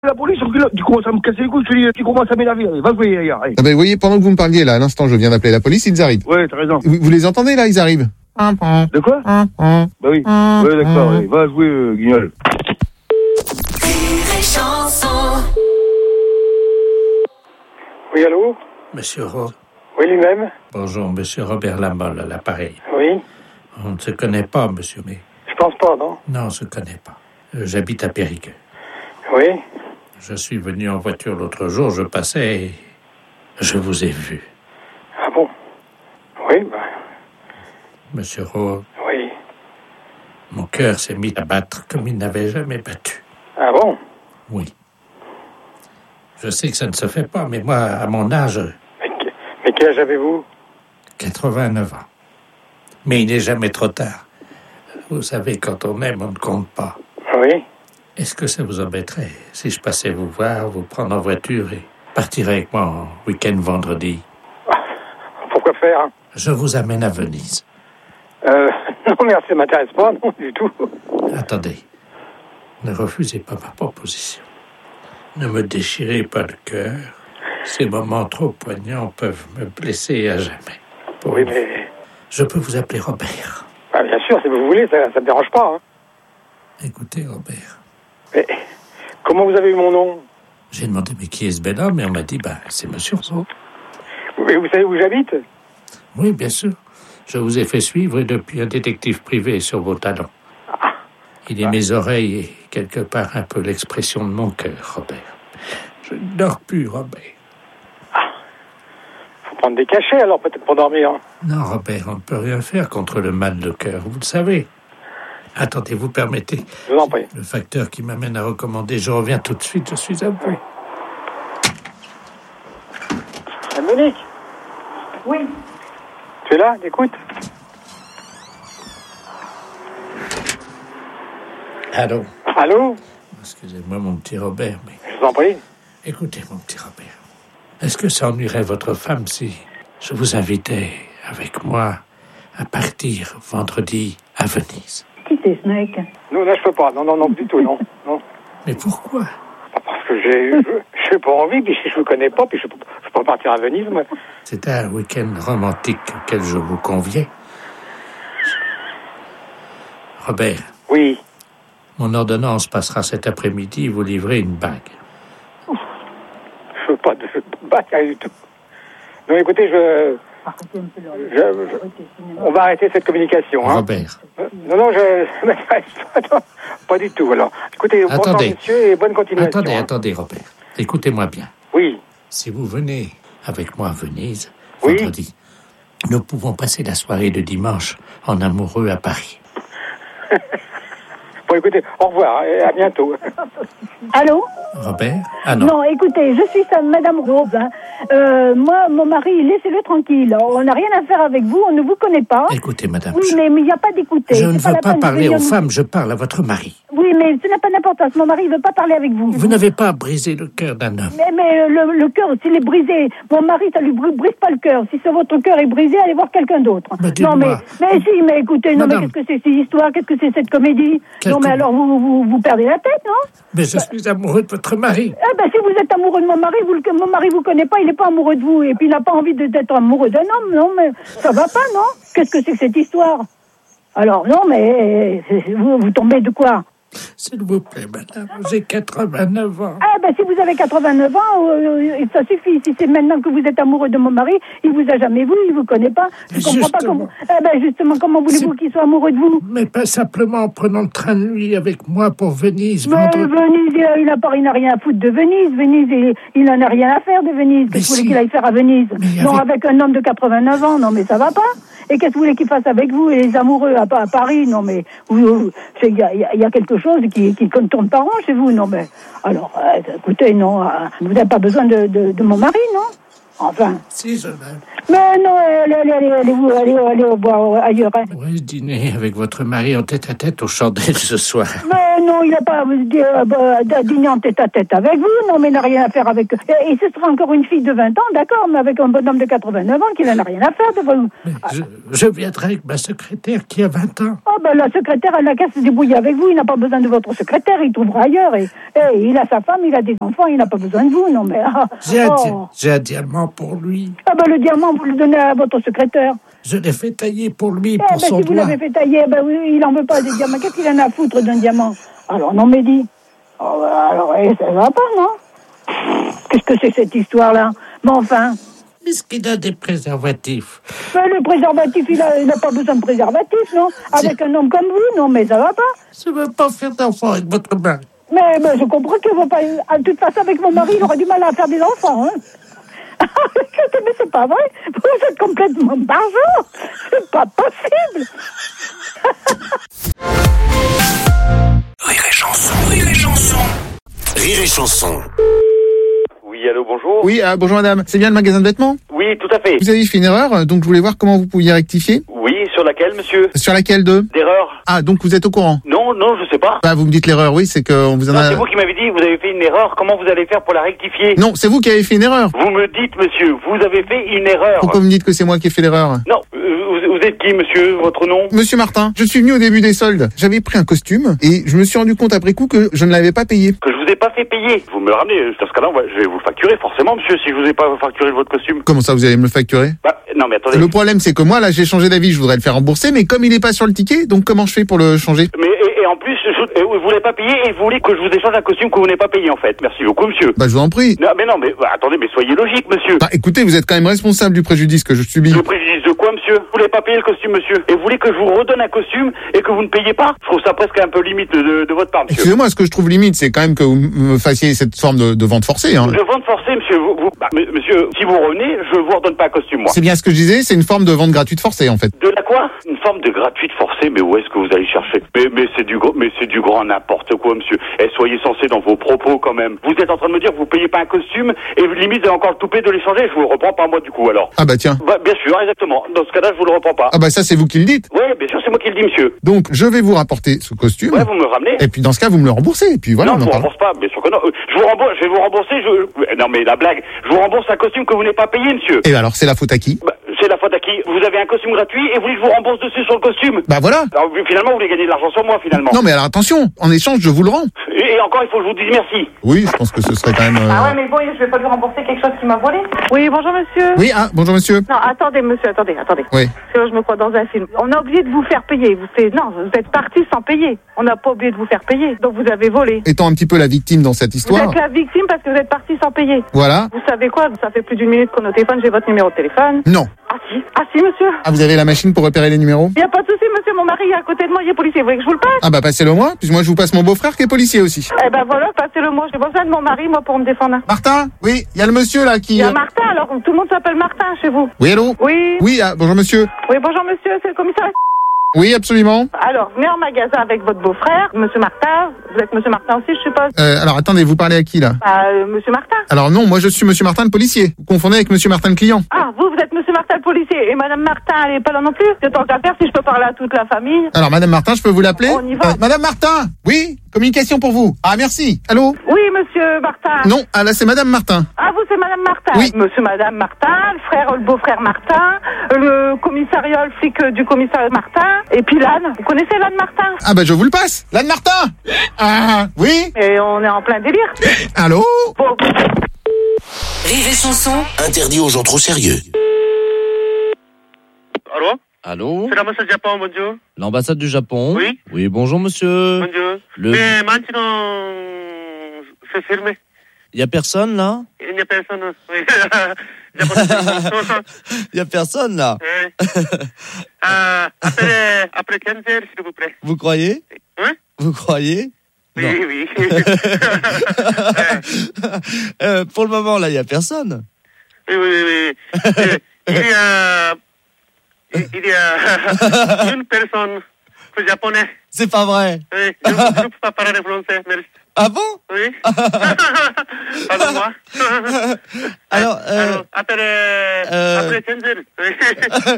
La police, tu commences à me casser les couilles, tu commences à m'énerver. Va jouer ailleurs. Ah ben, vous voyez, pendant que vous me parliez là, à l'instant, je viens d'appeler la police, ils arrivent. Ouais, t'as raison. Vous les entendez là, ils arrivent. De quoi? Bah oui. Ouais, d'accord. Ouais. Va jouer, Guignol. Oui, allô? Monsieur Rowe. Oui, lui-même? Bonjour, monsieur Robert Lamolle, à l'appareil. Oui? On ne se connaît pas, monsieur, mais... Je pense pas, non? Non, on ne se connaît pas. J'habite à Périgueux. Oui? Je suis venu en voiture l'autre jour, je passais et je vous ai vu. Ah bon? Oui, bah... Monsieur Rowe, Oui. mon cœur s'est mis à battre comme il n'avait jamais battu. Ah bon? Oui. Je sais que ça ne se fait pas, mais moi, à mon âge... Mais quel âge avez-vous? 89 ans. Mais il n'est jamais trop tard. Vous savez, quand on aime, on ne compte pas. Oui? Est-ce que ça vous embêterait si je passais vous voir, vous prendre en voiture et partir avec moi en week-end vendredi? Pourquoi faire? Je vous amène à Venise. Non, merci, ça m'intéresse pas, non, du tout. Attendez. Ne refusez pas ma proposition. Ne me déchirez pas le cœur. Ces moments trop poignants peuvent me blesser à jamais. Oui, mais... Je peux vous appeler Robert. Ah, bien sûr, si vous voulez, ça me dérange pas, hein. Écoutez, Robert. Mais comment vous avez eu mon nom? J'ai demandé, mais qui est ce bel homme? Et on m'a dit, c'est monsieur Rowe. Mais vous savez où j'habite? Oui, bien sûr. Je vous ai fait suivre depuis un détective privé sur vos talons. Il est mes oreilles et quelque part un peu l'expression de mon cœur, Robert. Je ne dors plus, Robert. Faut prendre des cachets, alors, peut-être pour dormir. Non, Robert, on ne peut rien faire contre le mal de cœur, vous le savez. Attendez, vous permettez? Je vous en prie. Le facteur qui m'amène à recommander, je reviens tout de suite, je suis à vous. Monique? Oui. Tu es là? Écoute. Allô? Allô? Excusez-moi, mon petit Robert, mais... Je vous en prie. Écoutez, mon petit Robert, est-ce que ça ennuierait votre femme si je vous invitais avec moi à partir vendredi à Venise? Qui c'est ce mec? Non, là, je peux pas. Non, du tout, non. Mais pourquoi? Parce que j'ai pas envie, puis je vous connais pas, puis je peux pas partir à Venise, moi. C'est un week-end romantique auquel je vous conviens. Robert. Oui. Mon ordonnance passera cet après-midi, vous livrez une bague. Je veux pas de bague du tout. Non, écoutez, on va arrêter cette communication, hein. Robert. Non, pas du tout, alors. Écoutez, bonsoir, monsieur, et bonne continuation. Attendez, Robert. Écoutez-moi bien. Oui. Si vous venez avec moi à Venise, vendredi, nous pouvons passer la soirée de dimanche en amoureux à Paris. Bon, écoutez, au revoir, et à bientôt. Allô? Robert? Ah non. Non, écoutez, je suis Madame Rose. Moi, mon mari, laissez-le tranquille. On n'a rien à faire avec vous, on ne vous connaît pas. Écoutez, madame. Oui, mais il n'y a pas d'écouter. Je ne veux pas parler aux femmes, je parle à votre mari. Oui, mais ce n'a pas d'importance. Mon mari ne veut pas parler avec vous. Vous n'avez pas brisé le cœur d'un homme. Mais le cœur, s'il est brisé, mon mari, ça lui brise pas le cœur. Si votre cœur est brisé, allez voir quelqu'un d'autre. Non, mais écoutez, non, mais qu'est-ce que c'est ces histoires? Qu'est-ce que c'est cette comédie? Non, mais alors vous perdez la tête, non? Mais je suis amoureux de votre mari. Si vous êtes amoureux de mon mari, mon mari vous connaît pas, il n'est pas amoureux de vous. Et puis il n'a pas envie d'être amoureux d'un homme, non, mais ça va pas, non? Qu'est-ce que c'est que cette histoire? Alors, non, mais vous tombez de quoi? S'il vous plaît, madame, j'ai 89 ans. Si vous avez 89 ans, ça suffit. Si c'est maintenant que vous êtes amoureux de mon mari, il vous a jamais vu, il vous connaît pas. Je comprends pas comment. Justement, comment voulez-vous qu'il soit amoureux de vous? Mais pas simplement en prenant le train de nuit avec moi pour Venise. Venise, il n'a rien à foutre de Venise. Venise, il n'en a rien à faire de Venise. Qu'est-ce que vous voulez qu'il aille faire à Venise? Non, avec un homme de 89 ans, non, mais ça va pas. Et qu'est-ce que vous voulez qu'il fasse avec vous et les amoureux à Paris? Non, mais il y a quelque chose qui tourne pas rond chez vous. Non, mais alors, écoutez, non, vous n'avez pas besoin de mon mari, non? Enfin. Si, je l'aime. Mais non, allez boire ailleurs. Hein. Oui, dîner avec votre mari en tête-à-tête aux chandelles ce soir. Mais non, il n'a pas dîné en tête-à-tête avec vous. Non, mais il n'a rien à faire avec... Et ce sera encore une fille de 20 ans, d'accord, mais avec un bonhomme de 89 ans qui n'en a rien à faire de vous. Je viendrai avec ma secrétaire qui a 20 ans. Oh, ben la secrétaire, elle n'a qu'à se débrouiller avec vous. Il n'a pas besoin de votre secrétaire, il trouvera ailleurs. Et il a sa femme, il a des enfants, il n'a pas besoin de vous, non, mais... J'ai un diamant pour lui. Ah, ben le diamant, vous le donnez à votre secrétaire. Je l'ai fait tailler pour lui, pour son si doigt. Vous l'avez fait tailler, il n'en veut pas des diamants. Qu'est-ce qu'il en a à foutre d'un diamant? Alors, non, mais dis. Oh, alors, ça va pas, non? Qu'est-ce que c'est cette histoire-là? Mais enfin... Est-ce qu'il a des préservatifs? Ben, le préservatif, il n'a pas besoin de préservatif, non? Avec un homme comme vous, non, mais ça va pas. Je ne veux pas faire d'enfant avec votre mari. Mais je comprends qu'il ne va pas... De toute façon, avec mon mari, il aura du mal à faire des enfants, hein? Mais c'est pas vrai. Vous êtes complètement barjot. C'est pas possible. Rire et chanson, rire et chanson. Rire et chanson. Oui, allô, bonjour. Oui, bonjour madame. C'est bien le magasin de vêtements? Oui, tout à fait. Vous avez fait une erreur, donc je voulais voir comment vous pouviez rectifier. Oui, sur laquelle, monsieur? Sur laquelle D'erreur. Ah, donc vous êtes au courant? Non, je sais pas. Bah, vous me dites l'erreur, oui, c'est qu'on vous en a... C'est vous qui m'avez dit, vous avez fait une erreur. Comment vous allez faire pour la rectifier? Non, c'est vous qui avez fait une erreur. Vous me dites, monsieur, vous avez fait une erreur. Pourquoi vous me dites que c'est moi qui ai fait l'erreur? Non, vous êtes qui, monsieur? Votre nom? Monsieur Martin, je suis venu au début des soldes. J'avais pris un costume et je me suis rendu compte après coup que je ne l'avais pas payé. Que je vous ai pas fait payer. Vous me le ramenez. Dans ce cas-là, je vais vous le facturer, forcément, monsieur, si je vous ai pas facturé votre costume. Comment ça, vous allez me le facturer? Non, mais attendez. Le problème, c'est que moi, là, j'ai changé d'avis, je voudrais le faire rembourser, mais comme il n'est pas sur le ticket, donc comment je fais pour le changer? Mais, et en plus, vous voulez pas payer et vous voulez que je vous échange un costume que vous n'avez pas payé, en fait. Merci beaucoup, monsieur. Bah, je vous en prie. Non, mais attendez, mais soyez logique, monsieur. Bah, écoutez, vous êtes quand même responsable du préjudice que je subis. Le préjudice de quoi, monsieur? Vous voulez pas payer le costume, monsieur? Et vous voulez que je vous redonne un costume et que vous ne payez pas? Je trouve ça presque un peu limite de votre part, monsieur. Excusez-moi, ce que je trouve limite, c'est quand même que vous me fassiez cette forme de vente forcée, hein. De vente forcée, monsieur. Monsieur, si vous revenez, je vous redonne pas un costume, moi. C'est bien ce que je disais, c'est une forme de vente gratuite forcée, en fait. De la quoi? Une forme de gratuite forcée, mais où est-ce que vous allez chercher? Mais c'est du grand n'importe quoi, monsieur. Et soyez sensé dans vos propos, quand même. Vous êtes en train de me dire que vous payez pas un costume et limite, vous avez encore le toupet de l'échanger. Je vous le reprends pas, moi, du coup, alors. Ah bah tiens. Bien sûr, exactement. Dans ce cas-là, je vous le reprends pas. Ah bah ça, c'est vous qui le dites. Ouais, bien sûr, c'est moi qui le dis, monsieur. Donc, je vais vous rapporter ce costume. Ouais, vous me le ramenez. Et puis, dans ce cas, vous me le remboursez. Et puis voilà, non, on en je vous parle. rembourse pas, bien sûr que non. Je vais vous rembourser, Non, mais la blague. Je vous rembourse un costume que vous n'avez pas payé, monsieur. Et alors, c'est la faute à qui? C'est la faute à qui? Vous avez un costume gratuit et vous voulez que je vous rembourse dessus sur le costume? Bah voilà. Alors, finalement, vous voulez gagner de l'argent sur moi, finalement. Non, mais alors attention, en échange, je vous le rends. Et encore, il faut que je vous dise merci. Oui, je pense que ce serait quand même... Ah ouais, mais bon, je vais pas lui rembourser quelque chose qu'il m'a volé. Oui, bonjour monsieur. Oui, bonjour monsieur. Non, attendez monsieur, attendez. Oui. Parce que là, je me crois dans un film. On a oublié de vous faire payer. Non, vous êtes parti sans payer. On n'a pas oublié de vous faire payer. Donc vous avez volé. Étant un petit peu la victime dans cette histoire... Vous êtes la victime parce que vous êtes parti sans payer. Voilà. Vous savez quoi? Ça fait plus d'une minute qu'on est au téléphone, j'ai votre numéro de téléphone. Non. Ah si monsieur. Ah, vous avez la machine pour repérer les numéros? Il n'y a pas de souci monsieur, mon mari est à côté de moi, il est policier. Vous voulez que je vous le passe? Ah bah passez-le moi, puis moi je vous passe mon beau-frère qui est policier aussi. Eh ben voilà, passez-le moi. J'ai besoin de mon mari, moi, pour me défendre. Martin? Oui, il y a le monsieur là qui... Il y a Martin, alors tout le monde s'appelle Martin chez vous. Oui, allô? Oui. Oui, bonjour monsieur. Oui, bonjour monsieur, c'est le commissaire. Oui, absolument. Alors, venez en magasin avec votre beau-frère, monsieur Martin. Vous êtes monsieur Martin aussi, je suppose? Alors attendez, vous parlez à qui là? Monsieur Martin. Alors non, moi je suis monsieur Martin le policier. Vous confondez avec monsieur Martin le client. Ah, vous êtes monsieur Martin le policier. Et madame Martin, elle est pas là non plus? C'est tant qu'à faire si je peux parler à toute la famille. Alors madame Martin, je peux vous l'appeler? On y va. Madame Martin? Oui, communication pour vous. Ah merci. Allô? Oui, monsieur Martin. Non, là c'est madame Martin. Ah, vous c'est madame Martin? Oui. Monsieur, madame Martin, le beau-frère Martin, le commissariat, le flic du commissariat Martin, et puis l'âne. Vous connaissez l'âne Martin? Ah bah je vous le passe. L'âne Martin? Ah, oui? Et on est en plein délire. Allô? Bon. Rire et chanson, interdit aux gens trop sérieux. Allô? Allô? C'est l'ambassade du Japon, bonjour. L'ambassade du Japon? Oui. Oui, bonjour monsieur. Bonjour. Le- Mais maintenant, c'est fermé. Il y a personne là? Il n'y a personne. Oui. Il n'y a pas de personne. Il y a personne là? Oui. Après 15 heures, s'il vous plaît. Vous croyez? Hein? Vous croyez? Oui, Non. oui. Pour le moment là, il y a personne. Oui. Il y a une personne japonaise. C'est pas vrai. Oui, je ne peux pas parler français, merci. Ah bon? Oui. Pardon-moi. Alors, après 15 heures.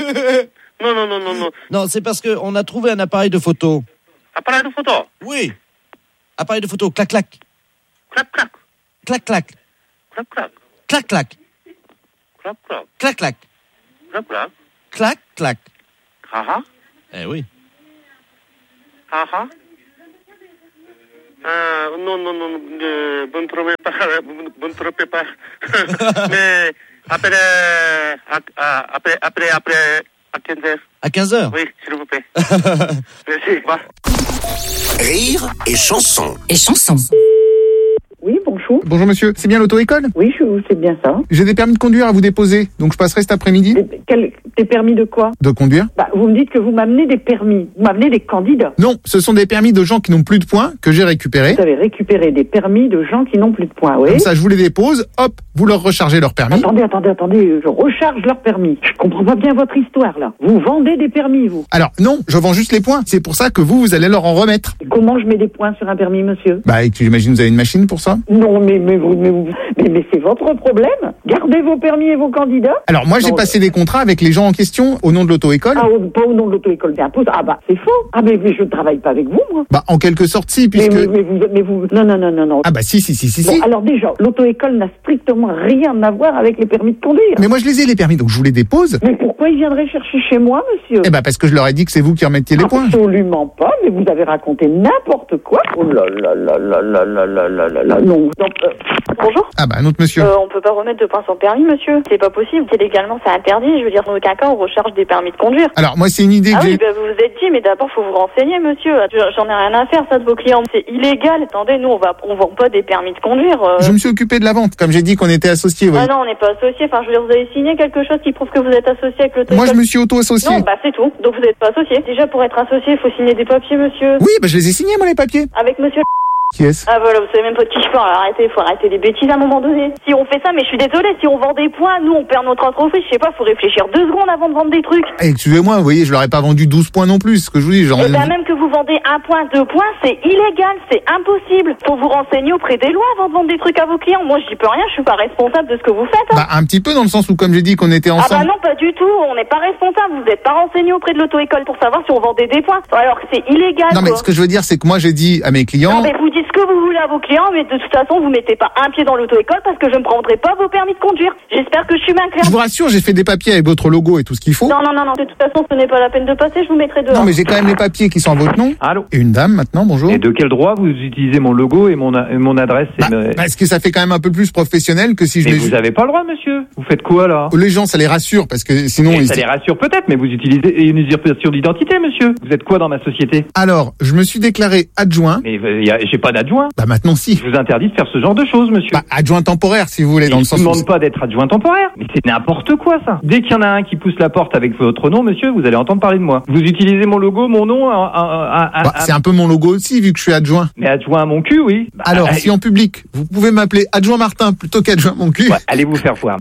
Oui. Non. non, c'est parce que on a trouvé un appareil de photo. Appareil de photo. Oui. Appareil de photo, clac, clac. Clac, clac. Clac, clac. Clac, clac. Clac, clac. Clac, clac. Clac, clac. Clac, clac. Clac, clac. Ah ah. Eh oui. Ah ah. Non, non, non, vous ne trompez pas, vous ne trompez pas. Mais après, à 15h. À 15h? Oui, s'il vous plaît. Merci, va. Rire et chanson. Et chanson. Oui, bonjour. Bonjour monsieur, c'est bien l'auto-école? Oui, c'est bien ça. J'ai des permis de conduire à vous déposer, donc je passerai cet après-midi. Des permis de quoi? De conduire? Vous me dites que vous m'amenez des permis. Vous m'amenez des candidats. Non, ce sont des permis de gens qui n'ont plus de points que j'ai récupérés. Vous avez récupéré des permis de gens qui n'ont plus de points, oui. Comme ça, je vous les dépose, hop, vous leur rechargez leur permis. Attendez, je recharge leur permis. Je comprends pas bien votre histoire, là. Vous vendez des permis, vous? Alors, non, je vends juste les points. C'est pour ça que vous allez leur en remettre. Et comment je mets des points sur un permis, monsieur? J'imagine vous avez une machine pour ça? Non, mais c'est votre problème. Gardez vos permis et vos candidats. Alors, moi, j'ai passé des contrats avec les gens en question au nom de l'auto-école. Pas au nom de l'auto-école d'impôt. C'est faux. Mais je ne travaille pas avec vous, moi. En quelque sorte, si, puisque... Mais vous... Non. Si. Bon, alors déjà, l'auto-école n'a strictement rien à voir avec les permis de conduire. Mais moi, je les ai, les permis, donc je vous les dépose. Mais pourquoi ils viendraient chercher chez moi, monsieur? Parce que je leur ai dit que c'est vous qui remettiez les points. Absolument pas, mais vous avez raconté n'importe quoi. Oh là là, non. Donc, bonjour. Un autre monsieur. On peut pas remettre de points sur le permis, monsieur. C'est pas possible. Légalement, c'est interdit. Je veux dire, dans aucun cas, on recharge des permis de conduire. Alors, moi, c'est une idée que j'ai... vous vous êtes dit, mais d'abord, faut vous renseigner, monsieur. J'en ai rien à faire, ça, de vos clients. C'est illégal. Attendez, nous, on vend pas des permis de conduire. Je me suis occupé de la vente, comme j'ai dit qu'on était associés, oui. Non, on n'est pas associés. Enfin, je veux dire, vous avez signé quelque chose qui prouve que vous êtes associé avec l'auto-école. Moi, je me suis auto-associé. Non, c'est tout. Donc, vous n'êtes pas associé. Déjà, pour être associé, il faut signer des papiers, monsieur. Oui, je les ai signés, moi, les papiers. Avec monsieur... Qui est-ce? Voilà, vous savez même pas de qui je parle. Alors, faut arrêter les bêtises à un moment donné. Si on fait ça, mais je suis désolée, si on vend des points, nous on perd notre entreprise, je sais pas, faut réfléchir 2 secondes avant de vendre des trucs. Excusez-moi, vous voyez, je leur ai pas vendu 12 points non plus, ce que je vous dis. Même que vous vendez 1 point, 2 points, c'est illégal, c'est impossible. Faut vous renseigner auprès des lois avant de vendre des trucs à vos clients. Moi, j'y peux rien, je suis pas responsable de ce que vous faites. Un petit peu dans le sens où, comme j'ai dit, qu'on était ensemble. Non, pas du tout, on n'est pas responsable. Vous n'êtes pas renseigné auprès de l'auto-école pour savoir si on vendait des points. Alors que c'est illégal. Non, mais ce que je veux dire, c'est que moi, j'ai dit à mes clients... Non, mais vous dites ce que vous voulez à vos clients, mais de toute façon, vous mettez pas un pied dans l'auto-école parce que je ne prendrai pas vos permis de conduire. J'espère que je suis bien claire. Je vous rassure, j'ai fait des papiers avec votre logo et tout ce qu'il faut. Non, de toute façon, ce n'est pas la peine de passer, je vous mettrai dehors. Non, mais j'ai quand même les papiers qui sont à votre nom. Allô? Et une dame, maintenant, bonjour. Et de quel droit vous utilisez mon logo et mon adresse? Est-ce que ça fait quand même un peu plus professionnel que si je... Mais vous avez pas le droit, monsieur. Vous faites quoi, là? Les gens, ça les rassure, parce que sinon... Ça les rassure peut-être, mais vous utilisez une usurpation d'identité, monsieur. Vous êtes quoi dans ma société? Alors, je me suis déclaré adjoint. Mais j'ai pas d'adjoint. Maintenant, si. Je vous interdis de faire ce genre de choses, monsieur. Adjoint temporaire, si vous voulez, dans le sens... Je ne demande pas d'être adjoint temporaire. Mais c'est n'importe quoi, ça. Dès qu'il y en a un qui pousse la porte avec votre nom, monsieur, vous allez entendre parler de moi. Vous utilisez mon logo, mon nom... c'est un peu mon logo aussi, vu que je suis adjoint. Mais adjoint à mon cul, oui. Alors, si en public, vous pouvez m'appeler adjoint Martin plutôt qu'adjoint mon cul... allez vous faire voir.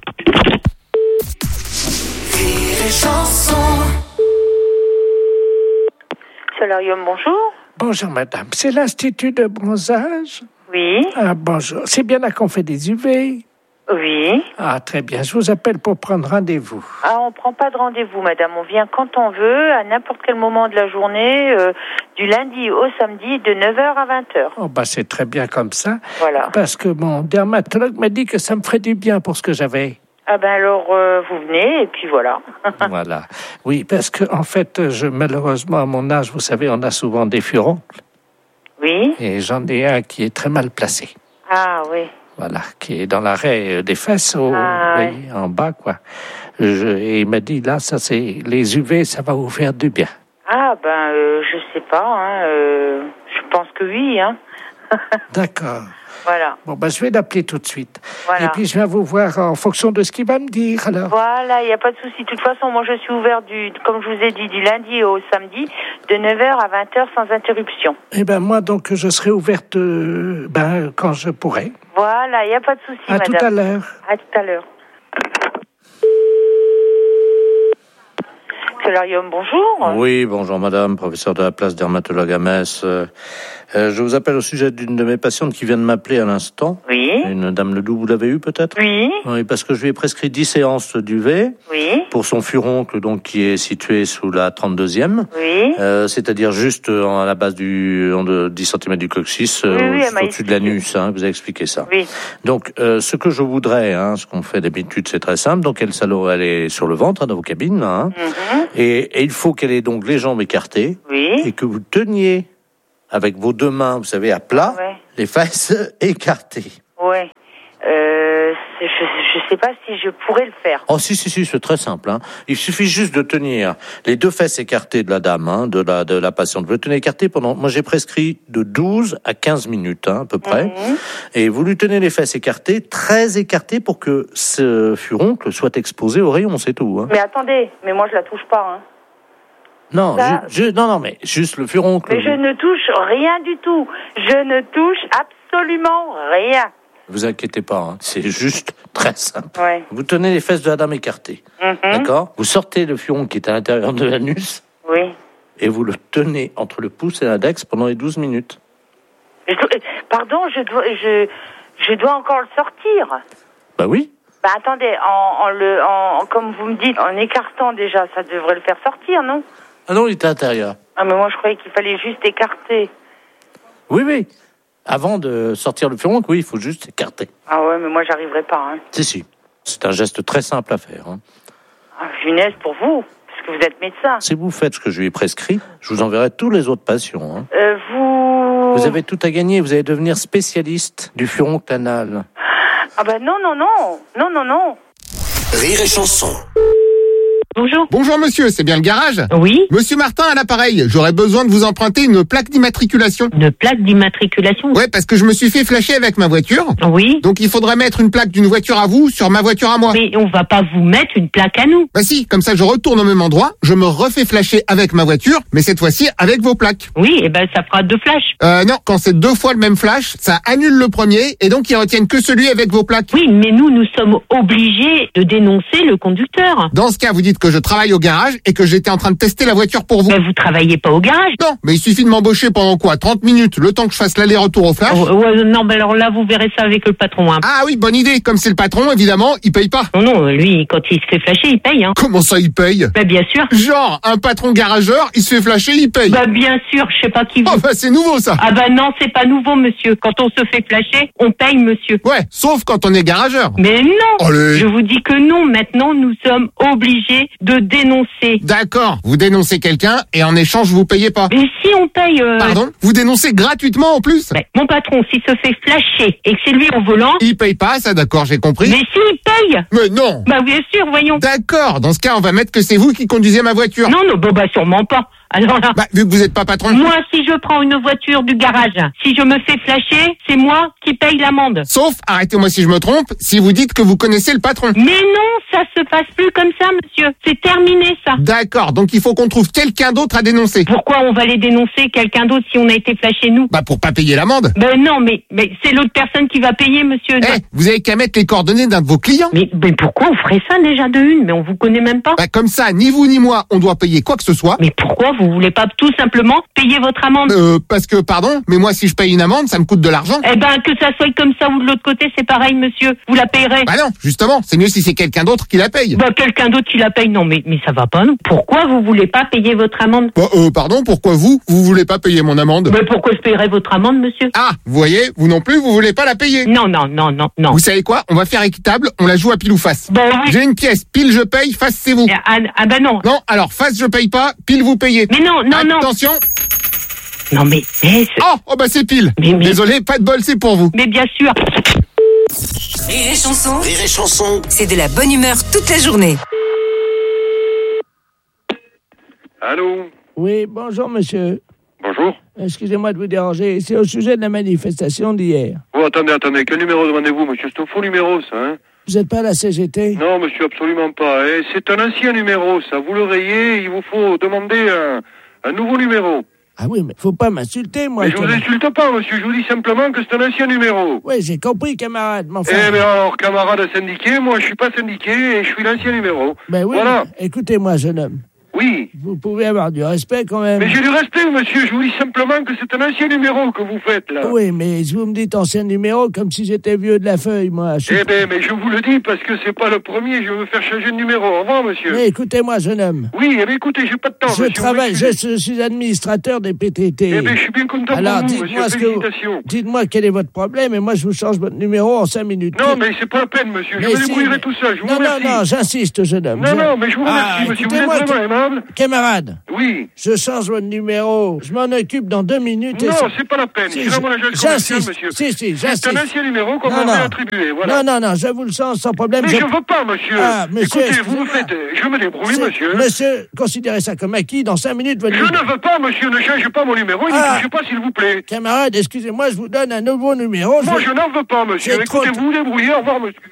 Solarium, bonjour. Bonjour madame, c'est l'Institut de bronzage? Oui. Bonjour, c'est bien là qu'on fait des UV? Oui. Très bien, je vous appelle pour prendre rendez-vous. On prend pas de rendez-vous, madame, on vient quand on veut, à n'importe quel moment de la journée, du lundi au samedi, de 9h à 20h. C'est très bien comme ça. Voilà. Parce que mon dermatologue m'a dit que ça me ferait du bien pour ce que j'avais. Alors, vous venez, et puis voilà. Voilà. Oui, parce que, en fait, malheureusement, à mon âge, vous savez, on a souvent des furoncles. Oui. Et j'en ai un qui est très mal placé. Oui. Voilà, qui est dans l'arrêt des fesses, en bas, quoi. Et il m'a dit, là, ça c'est les UV, ça va vous faire du bien. Je sais pas, je pense que oui, D'accord. Voilà. Je vais l'appeler tout de suite. Voilà. Et puis, je viens vous voir en fonction de ce qu'il va me dire, alors. Voilà, il n'y a pas de souci. De toute façon, moi, je suis ouvert comme je vous ai dit, du lundi au samedi, de 9h à 20h sans interruption. Moi, donc, je serai ouverte, quand je pourrai. Voilà, il n'y a pas de souci, madame. À tout à l'heure. À tout à l'heure. Solarium, bonjour. Oui, bonjour madame, professeur de la place dermatologue à Metz. Je vous appelle au sujet d'une de mes patientes qui vient de m'appeler à l'instant. Oui. Une dame Ledoux, vous l'avez eue peut-être? Oui. Oui, parce que je lui ai prescrit 10 séances d'UV. Oui. Pour son furoncle, donc, qui est situé sous la 32e. Oui. C'est-à-dire juste à la base de 10 cm du coccyx, au-dessus de l'anus, hein, vous avez expliqué ça. Oui. Donc, ce que je voudrais, ce qu'on fait d'habitude, c'est très simple. Donc, elle est sur le ventre, dans vos cabines, là, hein. Et il faut qu'elle ait donc les jambes écartées. Oui. Et que vous teniez avec vos deux mains, vous savez, à plat, les fesses écartées. Ouais. Je sais pas si je pourrais le faire. Oh, si, c'est très simple, hein. Il suffit juste de tenir les deux fesses écartées de la dame, hein, de la patiente. Vous le tenez écarté moi j'ai prescrit de 12 à 15 minutes, hein, à peu près. Et vous lui tenez les fesses écartées, très écartées pour que ce furoncle soit exposé au rayon, c'est tout, hein. Mais attendez, mais moi je la touche pas, hein. Non, non, mais juste le furoncle. Mais je ne touche rien du tout. Je ne touche absolument rien. Vous inquiétez pas, hein. C'est juste très simple. Ouais. Vous tenez les fesses de la dame écartées, d'accord? Vous sortez le furon qui est à l'intérieur de l'anus. Oui. Et vous le tenez entre le pouce et l'index pendant les 12 minutes. Pardon, je dois encore le sortir. Bah oui. Bah attendez, comme vous me dites, en écartant déjà, ça devrait le faire sortir, non? Ah non, il est à l'intérieur. Ah mais moi je croyais qu'il fallait juste écarter. Oui. Avant de sortir le furoncle, oui, il faut juste écarter. Ah ouais, mais moi j'arriverai pas, hein. Si. C'est un geste très simple à faire, hein. Ah, funeste pour vous, parce que vous êtes médecin. Si vous faites ce que je lui ai prescrit, je vous enverrai tous les autres patients, hein. Vous avez tout à gagner, vous allez devenir spécialiste du furoncle anal. Ah bah non. Rire et chanson. Bonjour. Bonjour monsieur, c'est bien le garage? Oui. Monsieur Martin à l'appareil, j'aurais besoin de vous emprunter une plaque d'immatriculation. Une plaque d'immatriculation? Ouais, parce que je me suis fait flasher avec ma voiture. Oui. Donc il faudrait mettre une plaque d'une voiture à vous sur ma voiture à moi. Mais on va pas vous mettre une plaque à nous. Bah si, comme ça je retourne au même endroit, je me refais flasher avec ma voiture, mais cette fois-ci avec vos plaques. Oui, et ben ça fera 2 flashs. Non, quand c'est 2 fois le même flash, ça annule le premier et donc ils retiennent que celui avec vos plaques. Oui, mais nous sommes obligés de dénoncer le conducteur. Dans ce cas, vous dites que je travaille au garage et que j'étais en train de tester la voiture pour vous. Mais vous travaillez pas au garage? Non, mais il suffit de m'embaucher pendant quoi? 30 minutes, le temps que je fasse l'aller-retour au flash. Non, mais alors là, vous verrez ça avec le patron, hein. Ah oui, bonne idée. Comme c'est le patron, évidemment, il paye pas. Non, lui, quand il se fait flasher, il paye, hein. Comment ça, il paye? Bah, bien sûr. Genre, un patron garageur, il se fait flasher, il paye. Bah, bien sûr, je sais pas qui vous... Oh, bah, c'est nouveau, ça. Ah bah non, c'est pas nouveau, monsieur. Quand on se fait flasher, on paye, monsieur. Ouais, sauf quand on est garageur. Mais non. Allez. Je vous dis que non. Maintenant, nous sommes obligés de dénoncer. D'accord. Vous dénoncez quelqu'un et en échange, vous payez pas. Mais si on paye... Pardon? Vous dénoncez gratuitement en plus? Bah, mon patron, s'il se fait flasher et que c'est lui au volant... Il paye pas, ça d'accord, j'ai compris. Mais si, il paye. Mais non. Bah bien sûr, voyons. D'accord, dans ce cas, on va mettre que c'est vous qui conduisez ma voiture. Non, bah sûrement pas. Alors là... Bah, vu que vous êtes pas patron. Moi, si je prends une voiture du garage, si je me fais flasher, c'est moi qui paye l'amende. Sauf, arrêtez-moi si je me trompe, si vous dites que vous connaissez le patron. Mais non, ça se passe plus comme ça, monsieur. C'est terminé, ça. D'accord, donc il faut qu'on trouve quelqu'un d'autre à dénoncer. Pourquoi on va les dénoncer, quelqu'un d'autre, si on a été flashé, nous? Bah, pour pas payer l'amende. Ben non, mais c'est l'autre personne qui va payer, monsieur. Vous avez qu'à mettre les coordonnées d'un de vos clients. Mais pourquoi on ferait ça déjà de une? Mais on vous connaît même pas. Bah, comme ça, ni vous ni moi, on doit payer quoi que ce soit. Mais pourquoi vous voulez pas tout simplement payer votre amende? Parce que, pardon, mais moi, si je paye une amende, ça me coûte de l'argent. Eh ben, que ça soit comme ça ou de l'autre côté, c'est pareil, monsieur. Vous la payerez. Bah non, justement, c'est mieux si c'est quelqu'un d'autre qui la paye. Bah, quelqu'un d'autre qui la paye, non, mais ça va pas, non. Pourquoi vous voulez pas payer votre amende? Bah, pardon, pourquoi vous voulez pas payer mon amende? Mais pourquoi je payerais votre amende, monsieur? Ah, vous voyez, vous non plus, vous voulez pas la payer. Non. Vous savez quoi? On va faire équitable, on la joue à pile ou face. Bah oui. J'ai une pièce, pile je paye, face c'est vous. Ah bah non. Non, alors face je paye pas, pile vous payez. Mais non. Attention. Non mais... Oh bah c'est pile. Mais... Désolé, pas de bol, c'est pour vous. Mais bien sûr. Rire et chanson. Rire et chanson. C'est de la bonne humeur toute la journée. Allô? Oui, bonjour monsieur. Bonjour. Excusez-moi de vous déranger, c'est au sujet de la manifestation d'hier. Oh, attendez, quel numéro demandez-vous, monsieur? C'est un faux numéro, ça, hein? Vous n'êtes pas à la CGT? Non, monsieur, absolument pas. C'est un ancien numéro, ça. Vous le rayez, il vous faut demander un nouveau numéro. Ah oui, mais faut pas m'insulter, moi. Mais je vous insulte pas, monsieur, je vous dis simplement que c'est un ancien numéro. Oui, j'ai compris, camarade, mais enfin... mais alors, camarade syndiqué, moi je suis pas syndiqué et je suis l'ancien numéro. Ben oui, voilà. Écoutez-moi, jeune homme. Oui. Vous pouvez avoir du respect quand même. Mais j'ai du respect, monsieur. Je vous dis simplement que c'est un ancien numéro que vous faites, là. Oui, mais vous me dites ancien numéro comme si j'étais vieux de la feuille, moi. Eh ben, mais je vous le dis parce que c'est pas le premier. Je veux faire changer de numéro. Au revoir, monsieur. Mais écoutez-moi, jeune homme. Oui, eh ben, écoutez, j'ai pas de temps, Je monsieur. travaille, je suis administrateur des PTT. Eh ben, je suis bien content Alors, pour vous, monsieur. Félicitations. Dites-moi quel est votre problème et moi je vous change votre numéro en 5 minutes. Non, mais c'est pas la peine, monsieur. Je me débrouillerai tout seul. Je vous remercie. Non, j'insiste, jeune homme. Non, mais je vous remercie, monsieur. Vous êtes vraiment aimable. Camarade. Oui. Je change votre numéro. Je m'en occupe dans 2 minutes. Non, c'est pas la peine. C'est vraiment l'agence commerciale, monsieur. J'insiste. C'est un ancien numéro qu'on m'a attribué, voilà. Non, je vous le change sans problème. Mais je veux pas, monsieur. Monsieur. Écoutez, vous me faites... Je me débrouille, monsieur. Monsieur, considérez ça comme acquis. Dans 5 minutes, votre Je ne veux pas, monsieur. Ne changez pas mon numéro et ne touchez pas, s'il vous plaît. Camarade, excusez-moi, je vous donne un nouveau numéro. Moi, je n'en veux pas, monsieur. Écoutez, vous vous débrouillez. Au revoir, monsieur.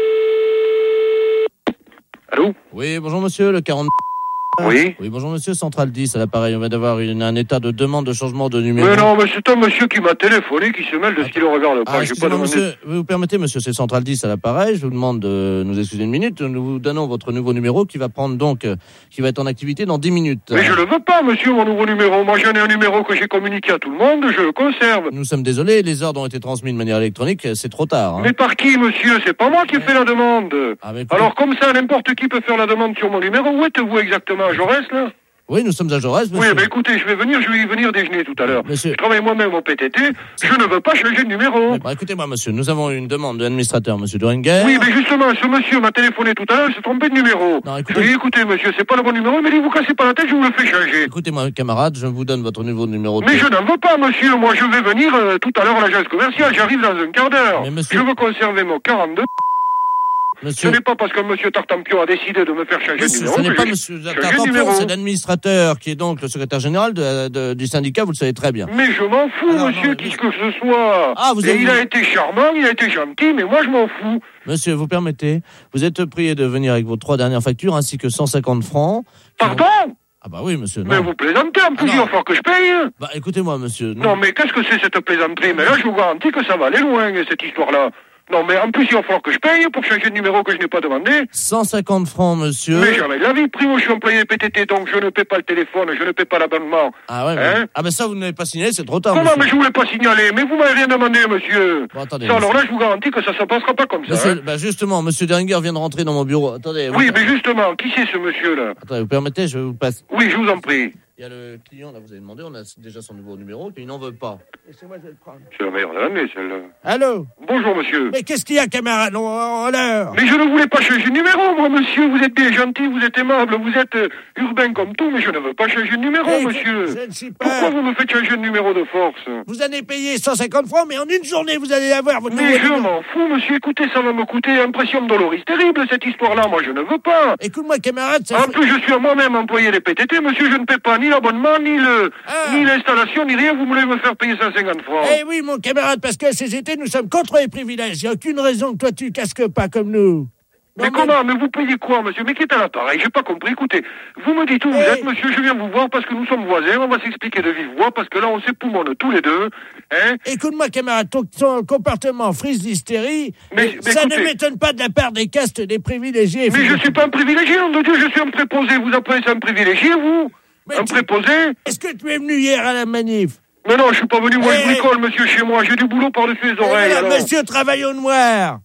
Allô? Oui, bonjour monsieur, le 40... Oui. Oui, bonjour monsieur, Central 10 à l'appareil. On vient d'avoir un état de demande de changement de numéro. Mais non, mais c'est un monsieur qui m'a téléphoné, qui se mêle de ce qu'il ne regarde pas. J'ai pas demandé. Monsieur, vous permettez, monsieur, c'est Central 10 à l'appareil. Je vous demande de nous excuser une minute. Nous vous donnons votre nouveau numéro qui va prendre donc, qui va être en activité dans 10 minutes. Mais je le veux pas, monsieur, mon nouveau numéro. Moi, j'en ai un numéro que j'ai communiqué à tout le monde, je le conserve. Nous sommes désolés, les ordres ont été transmis de manière électronique, c'est trop tard. Hein. Mais par qui, monsieur? C'est pas moi qui ai fait la demande. Alors, comme ça, n'importe qui peut faire la demande sur mon numéro. Où êtes-vous exactement, à Jaurès, là? Oui, nous sommes à Jaurès, monsieur. Oui, mais écoutez, je vais y venir déjeuner tout à l'heure. Monsieur. Je travaille moi-même au PTT, je ne veux pas changer de numéro. Écoutez-moi, monsieur, nous avons une demande de l'administrateur, monsieur Doringer. Oui, mais justement, ce monsieur m'a téléphoné tout à l'heure, il s'est trompé de numéro. Non, je lui ai dit, écoutez, monsieur, c'est pas le bon numéro, il m'a dit, vous cassez pas la tête, je vous le fais changer. Écoutez-moi, camarade, je vous donne votre nouveau numéro. Mais je n'en veux pas, monsieur, moi je vais venir tout à l'heure à l'agence commerciale, j'arrive dans un quart d'heure. Je veux conserver mon 42... Monsieur... Ce n'est pas parce que monsieur Tartampion a décidé de me faire changer de numéro. Ce n'est pas monsieur Tartampion, c'est l'administrateur qui est donc le secrétaire général du syndicat, vous le savez très bien. Mais je m'en fous, monsieur, qui que ce soit. Il a été charmant, il a été gentil, mais moi je m'en fous. Monsieur, vous permettez, vous êtes prié de venir avec vos 3 dernières factures ainsi que 150 francs. Pardon? Ah bah oui, monsieur. Non. Mais vous plaisantez, en plus il va falloir que je paye. Bah écoutez-moi, monsieur. Non, mais qu'est-ce que c'est cette plaisanterie? Mais là, je vous garantis que ça va aller loin, cette histoire-là. Non, mais en plus, il va falloir que je paye pour changer de numéro que je n'ai pas demandé. 150 francs, monsieur. Mais jamais de la vie. Primo, je suis employé PTT, donc je ne paie pas le téléphone, je ne paie pas l'abonnement. Ah ouais, mais... Ah ben ça, vous ne l'avez pas signalé, c'est trop tard, Comment, monsieur. mais je voulais pas signaler. Mais vous m'avez rien demandé, monsieur. Bon, attendez, ça, alors là, je vous garantis que ça ne passera pas comme ça. Monsieur, bah justement, monsieur Deringer vient de rentrer dans mon bureau. Attendez. Oui, mais justement, qui c'est ce monsieur-là? Attendez, vous permettez, je vous passe. Oui, je vous en prie. Il y a le client, là, vous avez demandé, on a déjà son nouveau numéro, et il n'en veut pas. Laissez-moi, je vais le prendre. C'est la meilleure de l'année, celle-là. Allô? Bonjour, monsieur. Mais qu'est-ce qu'il y a, camarade? On l'heure. Mais je ne voulais pas changer de numéro, moi, monsieur. Vous êtes bien gentil, vous êtes aimable, vous êtes urbain comme tout, mais je ne veux pas changer de numéro, monsieur. Je ne suis pas... Pourquoi vous me faites changer de numéro de force? Vous allez payer 150 francs, mais en une journée, vous allez avoir votre numéro. Mais je m'en fous, monsieur. Écoutez, ça va me coûter impression doloris terrible, cette histoire-là. Moi, je ne veux pas. Écoute-moi, camarade, En plus, je suis moi-même employé des PTT, monsieur. Je ne paie pas ni l'abonnement, ni l'installation, ni rien. Vous voulez me faire payer 150 francs. Eh oui, mon camarade, parce qu'à CGT, nous sommes contre les privilèges. Il n'y a aucune raison que toi, tu casques pas comme nous. Mais comment? Mais vous payez quoi, monsieur? Mais qui est à l'appareil? J'ai pas compris. Écoutez, vous me dites où vous êtes, monsieur. Je viens vous voir parce que nous sommes voisins. On va s'expliquer de vive voix parce que là, on s'époumonne tous les deux. Hein? Écoute-moi, camarade, ton comportement frise d'hystérie. Mais ça écoutez, ne m'étonne pas de la part des castes des privilégiés. Mais je suis pas un privilégié, nom de Dieu. Je suis un préposé. Vous appelez ça un privilégié, vous? Un préposé? Est-ce que tu es venu hier à la manif? Mais non, je suis pas venu. Moi, je bricole, monsieur, chez moi. J'ai du boulot par-dessus les oreilles. Alors. Monsieur travaille au noir.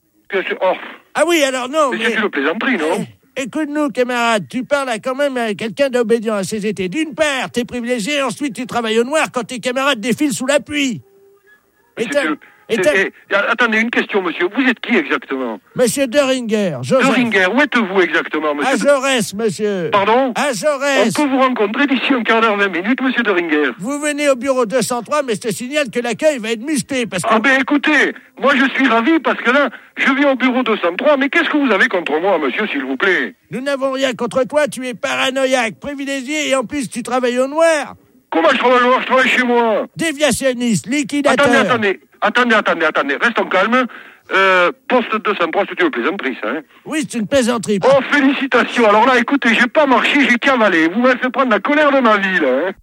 Ah oui, alors non. Mais c'est une plaisanterie, non? Écoute-nous, camarade, tu parles quand même à quelqu'un d'obédiant à CGT. D'une part, t'es privilégié, ensuite tu travailles au noir quand tes camarades défilent sous la pluie. Attendez, une question, monsieur. Vous êtes qui exactement? Monsieur Deringer. Deringer, où êtes-vous exactement, monsieur? À Jaurès, monsieur. Pardon? À Jaurès. On peut vous rencontrer d'ici un quart d'heure, 20 minutes, monsieur Deringer. Vous venez au bureau 203, mais je te signale que l'accueil va être musclé parce que... Ah ben écoutez, moi je suis ravi parce que là, je viens au bureau 203, mais qu'est-ce que vous avez contre moi, monsieur, s'il vous plaît? Nous n'avons rien contre toi, tu es paranoïaque, privilégié et en plus tu travailles au noir. Comment je travaille au noir? Je travaille chez moi. Déviationniste, liquidateur. Attendez, restons calmes. Poste 203, c'est une plaisanterie, ça, hein? Oui, c'est une plaisanterie. Oh, félicitations. Alors là, écoutez, j'ai pas marché, j'ai cavalé. Vous m'avez fait prendre la colère de ma vie, là, hein?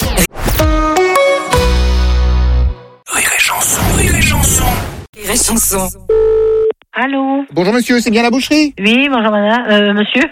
Rire et chanson, rire et chanson. Rire et chanson. Allô? Bonjour monsieur, c'est bien la boucherie? Oui, bonjour madame, monsieur.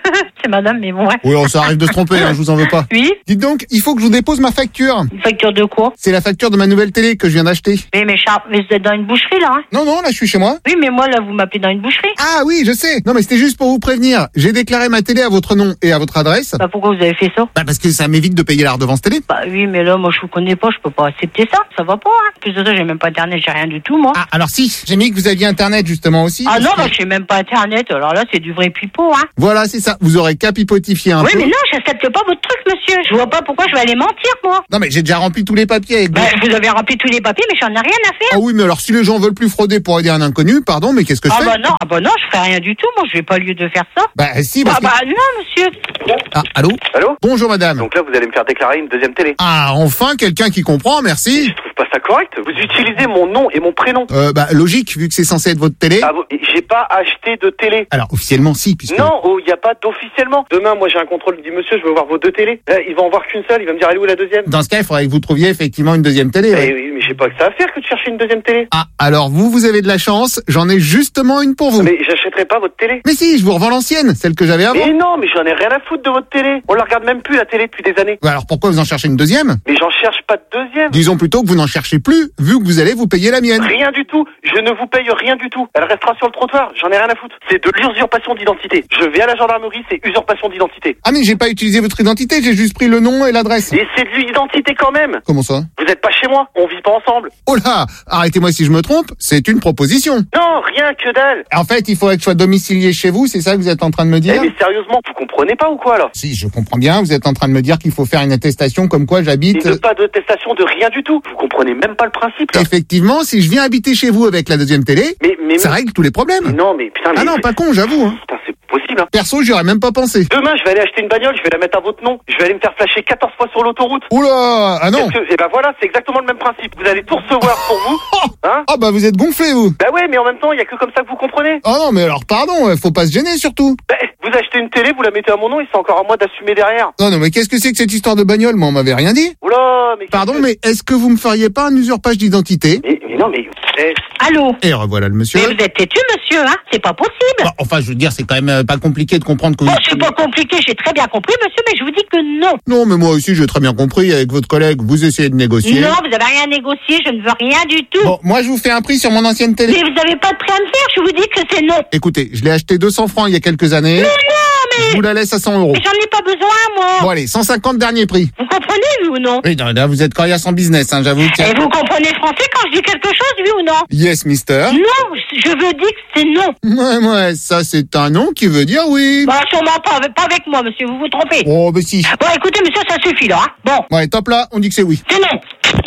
c'est madame, mais bon, ouais. Oui, ça arrive de se tromper, je vous en veux pas. Oui. Dites donc, il faut que je vous dépose ma facture. Une facture de quoi? C'est la facture de ma nouvelle télé que je viens d'acheter. Mais Charles, mais vous êtes dans une boucherie, là, hein? Non, là, je suis chez moi. Oui, mais moi, là, vous m'appelez dans une boucherie. Ah oui, je sais. Non, mais c'était juste pour vous prévenir. J'ai déclaré ma télé à votre nom et à votre adresse. Bah, pourquoi vous avez fait ça? Bah, parce que ça m'évite de payer la redevance télé. Bah oui, mais là, moi, je vous connais pas, je peux pas accepter ça. Ça va pas, hein. Plus de ça, j'ai même pas internet, j'ai rien du tout, moi. Ah, alors si, j'ai mis que vous aviez internet, justement, aussi. Ah non, bah, j'ai même pas internet. Alors là, c'est du vrai pipeau, hein. Voilà, c'est ça. Vous aurez qu'à pipotifier un peu. Oui, mais non, j'accepte pas votre truc, monsieur. Je vois pas pourquoi je vais aller mentir, moi. Non, mais j'ai déjà rempli tous les papiers avec Bah, vous avez rempli tous les papiers, mais j'en ai rien à faire. Ah oui, mais alors si les gens veulent plus frauder pour aider un inconnu, pardon, mais qu'est-ce que je fais? Bah non, je ferai rien du tout. Moi, je n'ai pas lieu de faire ça. Bah si, parce que... Bah non, monsieur. Ah, allô? Allô? Bonjour, madame. Donc là, vous allez me faire déclarer une deuxième télé. Ah, enfin, quelqu'un qui comprend, merci. Je trouve pas ça correct. Vous utilisez mon nom et mon prénom. Bah, logique, vu que c'est censé être votre télé. Ah, j'ai pas acheté de télé. Alors, officiellement, si, puisque... Non, il n'y a pas d'officiellement. Demain, moi, j'ai un contrôle du monsieur, je veux voir vos deux télés. Il va en voir qu'une seule, il va me dire, elle est où la deuxième? Dans ce cas, il faudrait que vous trouviez effectivement une deuxième télé. Ouais. Oui, mais j'ai pas que ça à faire que de chercher une deuxième télé. Ah, alors vous avez de la chance, j'en ai justement une pour vous. Mais j'achèterai pas votre télé. Mais si, je vous revends l'ancienne, celle que j'avais avant. Mais non, mais j'en ai rien à foutre de votre télé. On la regarde même plus, la télé, depuis des années. Bah alors pourquoi vous en cherchez une deuxième? Mais j'en cherche pas de deuxième. Disons plutôt que vous n'en cherchez plus, vu que vous allez vous payer la mienne. Rien du tout. Je ne vous paye rien du tout. Elle restera sur le trottoir. J'en ai rien à foutre. C'est de l'usurpation d'identité. Je vais à la gendarmerie, c'est usurpation d'identité. Ah mais j'ai pas utilisé votre identité, j'ai juste pris le nom et l'adresse. Et c'est de l'identité quand même. Comment ça? Vous êtes pas chez moi. On vit pas ensemble. Oh là, arrêtez-moi si je me trompe, c'est une proposition. Non, rien que dalle. En fait, il faudrait que je sois domicilié chez vous, c'est ça que vous êtes en train de me dire? Mais sérieusement, vous comprenez pas ou quoi là? Si, je comprends bien, vous êtes en train de me dire qu'il faut faire une attestation comme quoi j'habite... Et pas d'attestation de rien du tout. Vous comprenez même pas le principe là. Effectivement, si je viens habiter chez vous avec la deuxième télé, ça règle tous les problèmes. Non mais putain... Ah non, pas con, j'avoue. Hein. Putain, c'est possible. Hein. Perso, j'y aurais même pas pensé. Demain, je vais aller acheter une bagnole, je vais la mettre à votre nom. Je vais aller me faire flasher 14 fois sur l'autoroute. Oula, ah non. Et ben voilà, c'est exactement le même principe. Vous allez tout recevoir pour vous. Hein? Ah bah vous êtes gonflé vous. Bah ouais, mais en même temps, il y a que comme ça que vous comprenez. Oh non, mais alors pardon, faut pas se gêner surtout. Bah, vous achetez une télé, vous la mettez à mon nom et c'est encore à moi d'assumer derrière. Non, mais qu'est-ce que c'est que cette histoire de bagnole? Moi, on m'avait rien dit. Oula, mais... Pardon, mais est-ce que vous me feriez pas un usurpage d'identité? Mais non, mais... Allô? Et revoilà le monsieur. Mais vous êtes têtu, monsieur, hein? C'est pas possible. Bah, enfin, je veux dire, c'est quand même pas compliqué de comprendre que... Bon, c'est pas compliqué, j'ai très bien compris, monsieur, mais je vous dis que non. Non, mais moi aussi, j'ai très bien compris. Avec votre collègue, vous essayez de négocier. Non, vous avez rien à négocier, je ne veux rien du tout. Bon, moi, je vous fais un prix sur mon ancienne télé. Mais vous avez pas de prix à me faire, je vous dis que c'est non. Écoutez, je l'ai acheté 200 francs il y a quelques années. Mais non, mais... Je vous la laisse à 100 euros. Mais j'en ai pas besoin, moi. Bon, allez, 150 dernier prix. Vous comprenez, oui ou non? Oui, non, là, vous êtes coriace en business, hein, j'avoue. Et vous comprenez français quand je dis quelque chose, oui ou non? Yes, mister. Non, je veux dire que c'est non. Ouais, ça, c'est un non qui veut dire oui. Bah, sûrement pas avec moi, monsieur, vous vous trompez. Oh, bah si. Bon, écoutez, monsieur, ça suffit, là, hein. Bon. Ouais, top là, on dit que c'est oui. C'est non.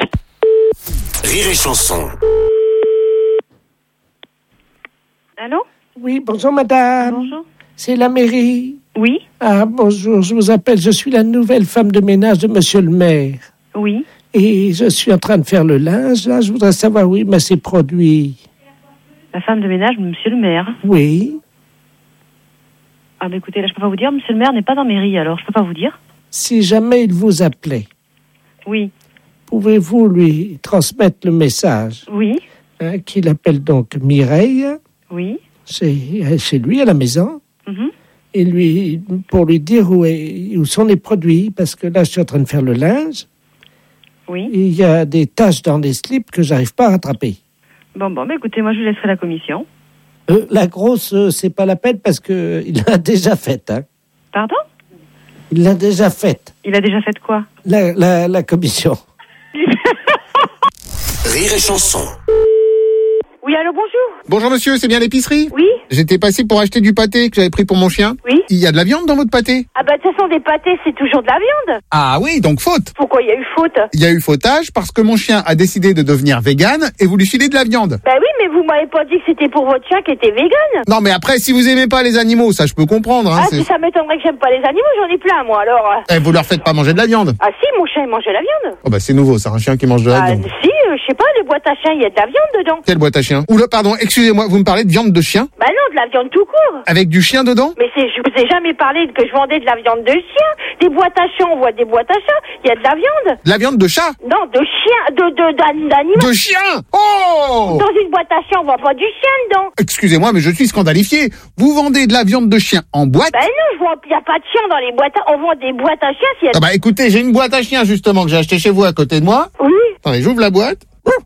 Rire et chanson. Allô? Oui, bonjour madame. Bonjour. C'est la mairie. Oui. Ah, bonjour, je vous appelle, je suis la nouvelle femme de ménage de monsieur le maire. Oui. Et je suis en train de faire le linge, là, je voudrais savoir où il met ses produits. La femme de ménage de monsieur le maire. Oui. Ah, bah écoutez, là, je peux pas vous dire, monsieur le maire n'est pas dans la mairie, alors je peux pas vous dire. Si jamais il vous appelait. Oui. Pouvez-vous lui transmettre le message? Oui. Hein, qu'il appelle donc Mireille. Oui. C'est chez lui, à la maison. Mhm. Et pour lui dire où sont les produits, parce que là, je suis en train de faire le linge. Oui. Et il y a des taches dans les slips que j'arrive pas à rattraper. Bon, mais écoutez, moi, je vous laisserai la commission. La grosse, c'est pas la peine parce que il l'a déjà faite. Hein. Pardon? Il l'a déjà faite. Il a déjà fait quoi? La commission. Rire et chanson. Oui, allô, bonjour. Bonjour monsieur, c'est bien l'épicerie? Oui. J'étais passé pour acheter du pâté que j'avais pris pour mon chien. Oui. Il y a de la viande dans votre pâté? Ah bah de toute façon, des pâtés, c'est toujours de la viande. Ah oui, donc faute. Pourquoi il y a eu faute? Il y a eu fautage parce que mon chien a décidé de devenir vegan et vous lui filez de la viande. Bah oui, mais vous m'avez pas dit que c'était pour votre chien qui était vegan. Non mais après, si vous aimez pas les animaux, ça je peux comprendre. Hein, ah si ça m'étonnerait que j'aime pas les animaux, j'en ai plein moi alors. Eh, vous leur faites pas manger de la viande? Ah si, mon chien il mangeait la viande. Oh bah c'est nouveau, c'est un chien qui mange de la viande. Si, je sais pas, les boîtes à chiens, il y a de la viande dedans. Quelle boîte à chien? Oula, pardon, excusez-moi, vous me parlez de viande de chien? Bah non, de la viande tout court. Avec du chien dedans? Mais je vous ai jamais parlé que je vendais de la viande de chien. Des boîtes à chiens, on voit des boîtes à chiens, il y a de la viande. De la viande de chat? Non, de chien, d'animal. De chien? Oh! Dans une boîte à chiens, on voit pas du chien dedans. Excusez-moi, mais je suis scandalifié. Vous vendez de la viande de chien en boîte? Bah non, il y a pas de chien dans les boîtes on vend des boîtes à chiens s'il y a... Ah bah écoutez, j'ai une boîte à chien justement que j'ai acheté chez vous à côté de moi. Oui. Attendez, j'ouvre la boîte.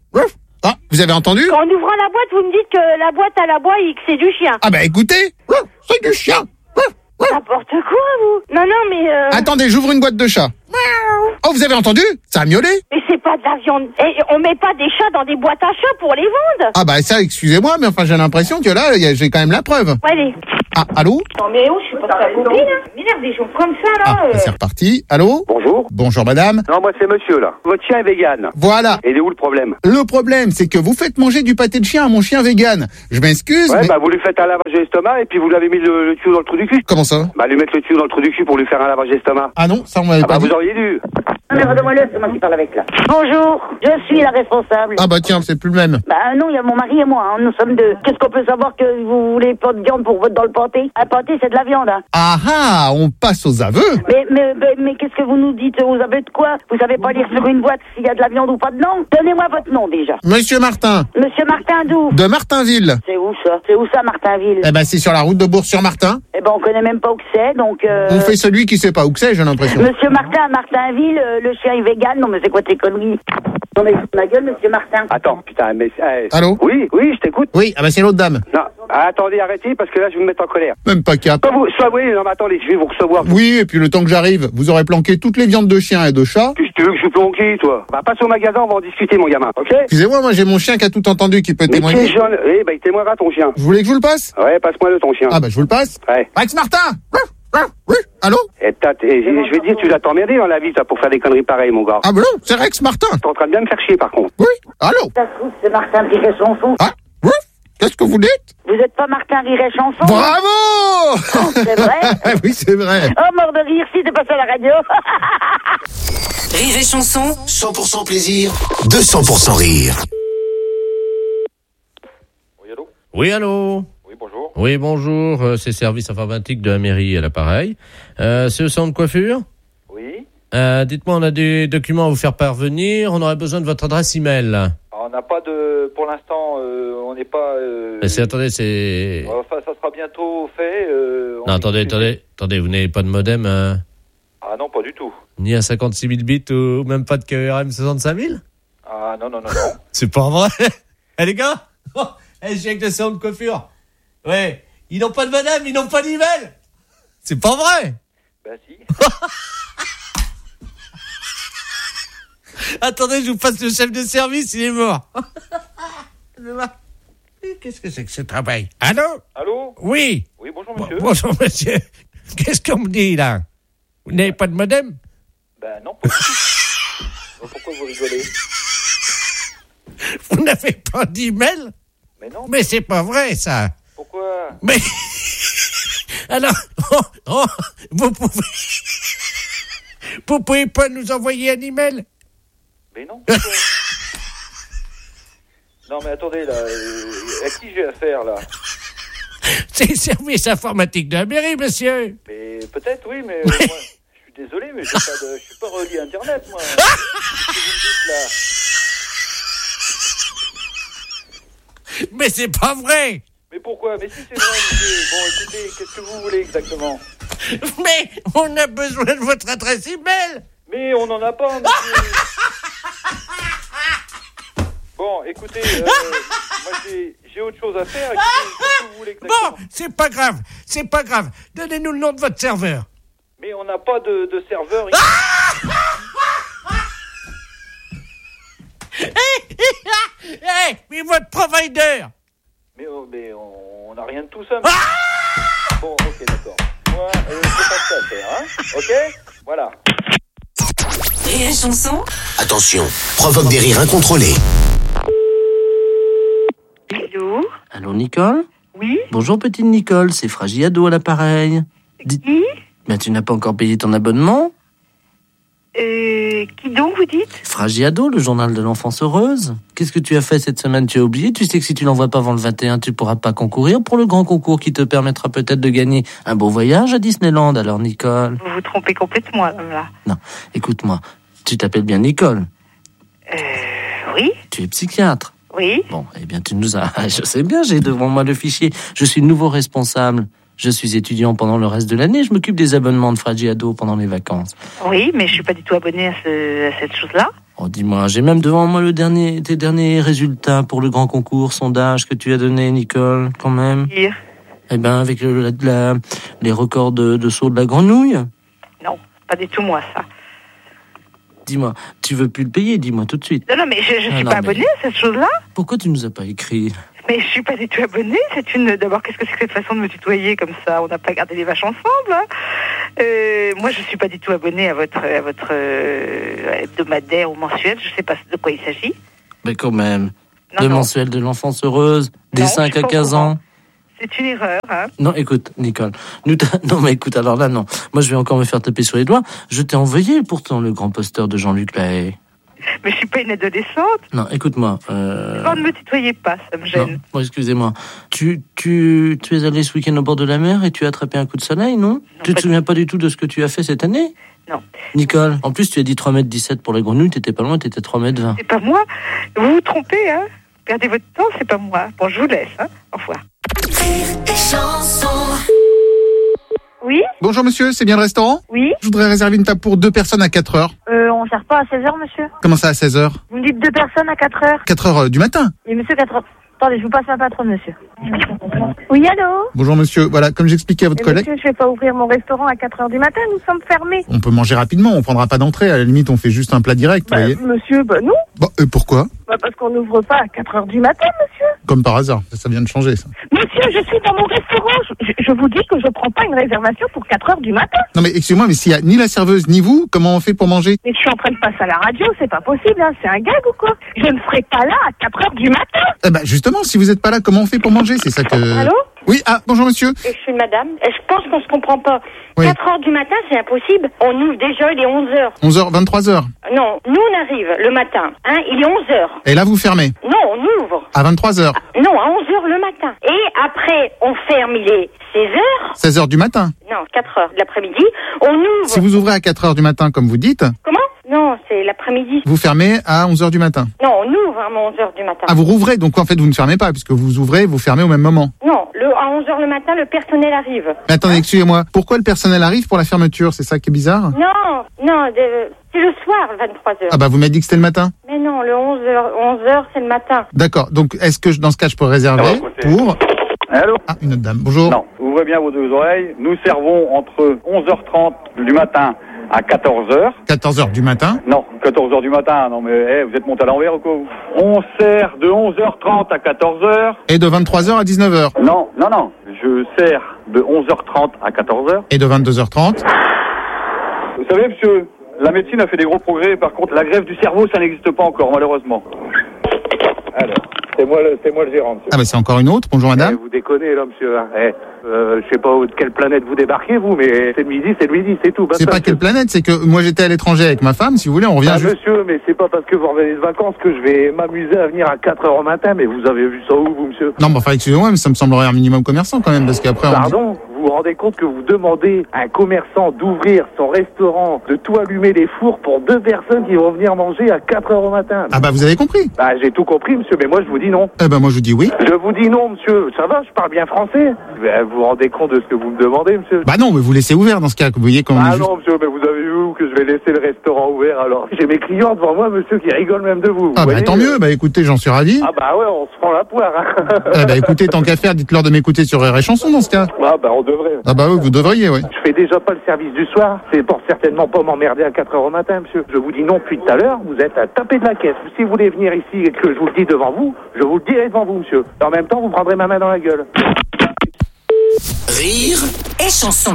Ah, vous avez entendu? En ouvrant la boîte, vous me dites que la boîte à la boîte et que c'est du chien. Ah bah écoutez, c'est du chien. N'importe quoi, vous. Non, mais... Attendez, j'ouvre une boîte de chat. Oh, vous avez entendu? Ça a miaulé? Mais c'est pas de la viande. Et on met pas des chats dans des boîtes à chats pour les vendre. Ah bah ça, excusez-moi, mais enfin j'ai l'impression que là, j'ai quand même la preuve. Allez. Ah, allô? Non mais je suis pas très copine, hein. M'énerve des gens comme ça, là. Ah, c'est reparti. Allô? Bonjour. Bonjour madame. Non, moi c'est monsieur là. Votre chien est vegan. Voilà. Et il est où le problème? Le problème, c'est que vous faites manger du pâté de chien à mon chien vegan. Je m'excuse, Ouais, mais... bah vous lui faites un lavage d'estomac et puis vous l'avez mis le tuyau dans le trou du cul. Comment ça? Bah lui mettre le tuyau dans le trou du cul pour lui faire un lavage d'estomac. Ah non, ça on m'avait Ah pas bah dit. vous auriez dû. Non mais redonne-moi-le, c'est moi qui parle avec là. Bonjour, je suis la responsable. Ah bah tiens, c'est plus le même. Bah non, il y a mon mari et moi, hein. Nous sommes deux. Qu'est-ce qu'on peut savoir que vous voulez pas de viande pour votre dans le pâté? Un pâté, c'est de la viande, hein. Ah, on passe aux aveux. Mais qu'est-ce que vous nous dites aux aveux de quoi? Vous savez pas lire sur une boîte s'il y a de la viande ou pas dedans? Donnez-moi votre nom déjà. Monsieur Martin. Monsieur Martin d'où? De Martinville. C'est où ça? C'est où ça, Martinville? Eh ben c'est sur la route de Bourg-sur-Martin. Eh ben on connaît même pas où que c'est, donc... On fait celui qui sait pas où que c'est, j'ai l'impression. Monsieur Martin à Martinville, le chien est vegan. Non mais c'est quoi tes conneries? Non mais ma gueule, monsieur Martin. Attends, putain, mais... Allô? Oui, je t'écoute. Oui, ah bah c'est l'autre dame. Non, attendez, arrêtez, parce que là je vais me mettre en colère. Même pas cap. Oui, non mais attendez, je vais vous recevoir. Oui, et puis le temps que j'arrive, vous aurez planqué toutes les viandes de chien et de chat. Qu'est-ce que tu veux que je planque, toi? Bah passe au magasin, on va en discuter, mon gamin, ok? Excusez-moi, moi j'ai mon chien qui a tout entendu, qui peut témoigner. Mais jeune, il témoignera ton chien. Vous voulez que je vous le passe? Ouais, passe-moi le ton chien. Ah bah je vous le passe. Ouais. Max Martin. Oui, allô? Je vais dire, tu dois t'emmerder dans la vie, ça, pour faire des conneries pareilles, mon gars. Ah bah non, c'est Rex Martin. T'es en train de bien me faire chier, par contre. Oui, allô? Ça se trouve, c'est Martin Riret-Chanson. Ah, oui? Qu'est-ce que vous dites? Vous êtes pas Martin Riret-Chanson? Bravo! Oh, c'est vrai? Oui, c'est vrai. Oh, mort de rire, si t'es passé à la radio. Rire et chanson. 100% plaisir, 200% rire. Oui, allô? Oui, bonjour. Oui, bonjour. C'est service informatique de la mairie à l'appareil. C'est le salon de coiffure? Oui. Dites-moi, on a des documents à vous faire parvenir. On aurait besoin de votre adresse email. On n'a pas de... Pour l'instant, on n'est pas... Attendez, c'est... Enfin, ça sera bientôt fait. Non, attendez, vous n'avez pas de modem Ah non, pas du tout. ni un 56 000 bits ou même pas de KRM 65 000? Ah non. C'est pas vrai. Eh les gars, je suis avec le salon de coiffure. Ouais, ils n'ont pas de modem, ils n'ont pas d'email. C'est pas vrai. Bah si. Attendez, je vous passe le chef de service, il est mort. Qu'est-ce que c'est que ce travail? Allô? Allô? Oui. Oui, bonjour monsieur. Bonjour monsieur. Qu'est-ce qu'on me dit là? Vous n'avez pas de modem? Ben non, pas du tout. Pourquoi vous rigolez? Vous n'avez pas d'email? Mais non. Mais c'est pas vrai ça. Pourquoi? Mais alors, vous pouvez pas nous envoyer un email? Mais non. Pourquoi? Non mais attendez là, à qui j'ai affaire là? C'est le service informatique de la mairie, monsieur. Mais peut-être oui, mais moi, je suis désolé, mais je suis pas relié à Internet moi. Qu'est-ce que vous me dites là? Mais c'est pas vrai. Mais pourquoi? Mais si c'est vrai, monsieur. Bon, écoutez, qu'est-ce que vous voulez exactement? Mais on a besoin de votre adresse email. Mais on n'en a pas, monsieur. Bon, écoutez, moi j'ai autre chose à faire. Écoutez, qu'est-ce que vous voulez exactement? Bon, c'est pas grave. Donnez-nous le nom de votre serveur. Mais on n'a pas de serveur. Mais votre provider. Mais on n'a rien de tout ça. Bon, ok, d'accord. Moi, c'est pas ça à faire, hein. Ok? Voilà. Rire et chanson. Attention, provoque des rires incontrôlés. Allô? Allô, Nicole? Oui? Bonjour, petite Nicole, c'est Fragiado à l'appareil. Qui? Mais tu n'as pas encore payé ton abonnement? Qui donc, vous dites? Fragiado, le journal de l'enfance heureuse. Qu'est-ce que tu as fait cette semaine? Tu as oublié? Tu sais que si tu l'envoies pas avant le 21, tu pourras pas concourir pour le grand concours qui te permettra peut-être de gagner un beau voyage à Disneyland. Alors, Nicole? Vous vous trompez complètement, là. Non, écoute-moi. Tu t'appelles bien Nicole? Oui. Tu es psychiatre? Oui. Bon, eh bien, tu nous as... Je sais bien, j'ai devant moi le fichier. Je suis le nouveau responsable. Je suis étudiant pendant le reste de l'année. Je m'occupe des abonnements de Fragiado pendant les vacances. Oui, mais je suis pas du tout abonné à cette chose-là. Oh, dis-moi, j'ai même devant moi tes derniers résultats pour le grand concours, sondage que tu as donné, Nicole, quand même. Dire. Eh ben, avec les records de saut de la grenouille. Non, pas du tout moi, ça. Dis-moi, tu veux plus le payer, dis-moi tout de suite. Non, mais je suis pas abonné à cette chose-là. Pourquoi tu nous as pas écrit? Mais je suis pas du tout abonnée. D'abord, qu'est-ce que c'est que cette façon de me tutoyer comme ça? On n'a pas gardé les vaches ensemble. Hein. Moi, je suis pas du tout abonnée à votre hebdomadaire ou mensuel. Je sais pas de quoi il s'agit. Mais quand même. Le mensuel de l'enfance heureuse, des 5 à 15 ans. C'est une erreur, hein. Non, écoute, Nicole. Non, mais écoute, alors là, non. Moi, je vais encore me faire taper sur les doigts. Je t'ai envoyé, pourtant, le grand poster de Jean-Luc Lahaye. Mais je suis pas une adolescente. Non, écoute-moi. Ne me tutoyez pas, ça me gêne. Bon, excusez-moi. Tu es allé ce week-end au bord de la mer et tu as attrapé un coup de soleil, non? Tu te souviens pas du tout de ce que tu as fait cette année? Non. Nicole, en plus, tu as dit 3,17 m pour la grenouille, t'étais pas loin, t'étais 3,20 m. C'est pas moi. Vous vous trompez, hein. Perdez votre temps, c'est pas moi. Bon, je vous laisse, hein. Au revoir. Oui. Bonjour monsieur, c'est bien le restaurant? Oui. Je voudrais réserver une table pour 2 personnes à 4 heures. On sert pas à 16h, monsieur. Comment ça à 16h? Vous me dites 2 personnes à 4h? 4 heures du matin. Et monsieur, 4h. Attendez, je vous passe ma patronne, monsieur. Oui, allô? Bonjour monsieur, voilà, comme j'expliquais à votre collègue... Monsieur, je vais pas ouvrir mon restaurant à 4h du matin, nous sommes fermés. On peut manger rapidement, on prendra pas d'entrée, à la limite on fait juste un plat direct, vous voyez. Monsieur, non. Bon, pourquoi? Parce qu'on n'ouvre pas à 4h du matin, monsieur. Comme par hasard, ça vient de changer ça. Monsieur, je suis dans mon restaurant, je vous dis que je prends pas une réservation pour 4h du matin. Non mais excusez-moi, mais s'il y a ni la serveuse ni vous, comment on fait pour manger? Mais je suis en train de passer à la radio, c'est pas possible, hein. C'est un gag ou quoi? Je ne serai pas là à 4h du matin. Eh ben justement, si vous êtes pas là, comment on fait pour manger? C'est ça que... Allô? Oui, bonjour monsieur. Je suis madame. Je pense qu'on se comprend pas. Oui. 4h du matin, c'est impossible. On ouvre déjà, il est 11h. 11h, 23h. Non, nous on arrive le matin. Hein, il est 11h. Et là vous fermez? Non, on ouvre. À 23h. Non, à 11h le matin. Et après, on ferme, il est 16h. 16h du matin. Non, 4h de l'après-midi. On ouvre. Si vous ouvrez à 4h du matin, comme vous dites... Comment? Non, c'est l'après-midi. Vous fermez à 11h du matin. Non, on ouvre à 11h du matin. Ah, vous rouvrez, donc en fait vous ne fermez pas, puisque vous ouvrez, vous fermez au même moment. Non, à 11h le matin, le personnel arrive. Mais attendez, excusez-moi, pourquoi le personnel arrive pour la fermeture? C'est ça qui est bizarre? Non, c'est le soir, 23h. Ah bah vous m'avez dit que c'était le matin? Mais non, le 11h, c'est le matin. D'accord, donc est-ce que dans ce cas je peux réserver pour... Allô? Ah, une autre dame, bonjour. Non, ouvrez bien vos 2 oreilles. Nous servons entre 11h30 du matin à 14h. 14h du matin? Non, 14h du matin, non mais vous êtes monté à l'envers ou quoi? On sert de 11h30 à 14h. Et de 23h à 19h? Non, je sers de 11h30 à 14h. Et de 22h30? Vous savez monsieur, la médecine a fait des gros progrès, par contre la greffe du cerveau ça n'existe pas encore malheureusement. Alors, c'est moi le gérant, monsieur. Ah bah c'est encore une autre, bonjour madame. Vous déconnez là monsieur, hein. Je sais pas de quelle planète vous débarquez vous, mais c'est le midi, c'est tout. C'est pas quelle planète, c'est que moi j'étais à l'étranger avec ma femme, si vous voulez, on revient juste... Monsieur, mais c'est pas parce que vous revenez de vacances que je vais m'amuser à venir à 4h au matin, mais vous avez vu ça où vous monsieur? Non, bah enfin excusez-moi, mais ça me semblerait un minimum commerçant quand même, parce qu'après Pardon, vous vous rendez compte que vous demandez à un commerçant d'ouvrir son restaurant, de tout allumer les fours pour 2 personnes qui vont venir manger à 4h au matin? Ah bah vous avez compris? Bah j'ai tout compris monsieur, mais moi je vous dis non. Eh ben moi je vous dis oui. Je vous dis non monsieur, ça va, je parle bien français. Vous vous rendez compte de ce que vous me demandez monsieur? Bah non, mais vous laissez ouvert dans ce cas, vous voyez comment... Ah non monsieur, mais vous avez vu où que je vais laisser le restaurant ouvert alors? J'ai mes clients devant moi monsieur qui rigolent même de vous. Ah bah tant mieux, bah écoutez, j'en suis ravi. Ah bah ouais, on se prend la poire. Hein. Eh bah écoutez, tant qu'à faire, dites-leur de m'écouter sur Rire et Chanson dans ce cas. Ah bah on devrait. Ah bah oui, vous devriez, oui. Je fais déjà pas le service du soir, c'est pour certainement pas m'emmerder à 4h au matin monsieur. Je vous dis non depuis tout à l'heure, vous êtes à taper de la caisse. Si vous voulez venir ici et que je vous le dis devant vous, je vous le dirai devant vous monsieur. Et en même temps, vous prendrez ma main dans la gueule. Rire et Chanson.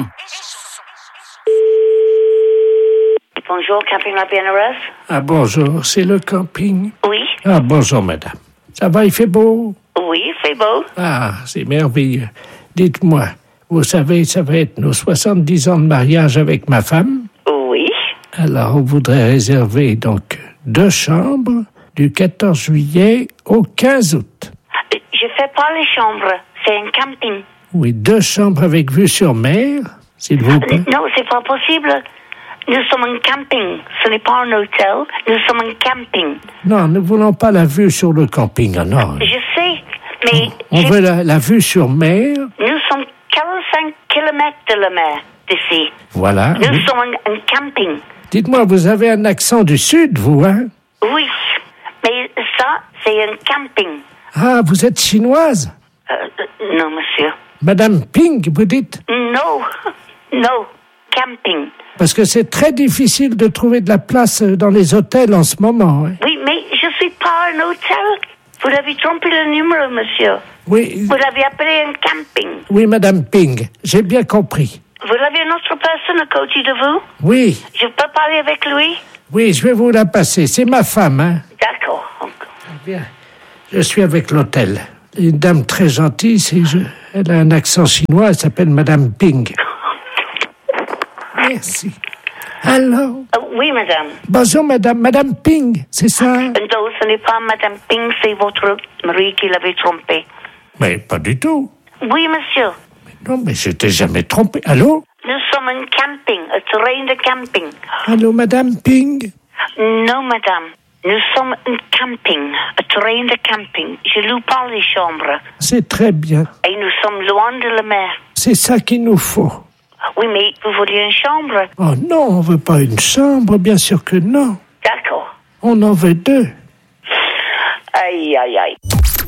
Bonjour, Camping La Bienheureuse. Ah bonjour, c'est le camping. Oui. Ah bonjour madame. Ça va, il fait beau? Oui, il fait beau. Ah, c'est merveilleux. Dites-moi, vous savez, ça va être nos 70 ans de mariage avec ma femme? Oui. Alors, on voudrait réserver donc 2 chambres du 14 juillet au 15 août. Je fais pas les chambres, c'est un camping. Oui, 2 chambres avec vue sur mer, s'il vous plaît. Non, c'est pas possible. Nous sommes un camping. Ce n'est pas un hôtel. Nous sommes un camping. Non, nous ne voulons pas la vue sur le camping, non. Je sais, mais... On veut la vue sur mer. Nous sommes 45 kilomètres de la mer d'ici. Voilà. Nous sommes un camping. Dites-moi, vous avez un accent du sud, vous, hein? Oui, mais ça, c'est un camping. Ah, vous êtes chinoise? Non, monsieur. Madame Ping, vous dites? Non, non, camping. Parce que c'est très difficile de trouver de la place dans les hôtels en ce moment. Hein. Oui, mais je suis pas un hôtel. Vous avez trompé le numéro, monsieur. Oui. Vous avez appelé un camping. Oui, Madame Ping, j'ai bien compris. Vous avez une autre personne à côté de vous? Oui. Je peux parler avec lui? Oui, je vais vous la passer. C'est ma femme, hein. D'accord. Bien. Je suis avec l'hôtel. Une dame très gentille, elle a un accent chinois, elle s'appelle Madame Ping. Merci. Alors? Oui, madame. Bonjour, madame. Madame Ping, c'est ça? Non, ce n'est pas madame Ping, c'est votre mari qui l'avait trompé. Mais pas du tout. Oui, monsieur. Non, mais je t'ai jamais trompé. Allô? Nous sommes un camping, un terrain de camping. Allô, madame Ping? Non, madame. Nous sommes un camping, un terrain de camping. Je loue pas les chambres. C'est très bien. Et nous sommes loin de la mer. C'est ça qu'il nous faut. Oui, mais vous voulez une chambre? Oh non, on veut pas une chambre, bien sûr que non. D'accord. On en veut 2. Aïe, aïe, aïe.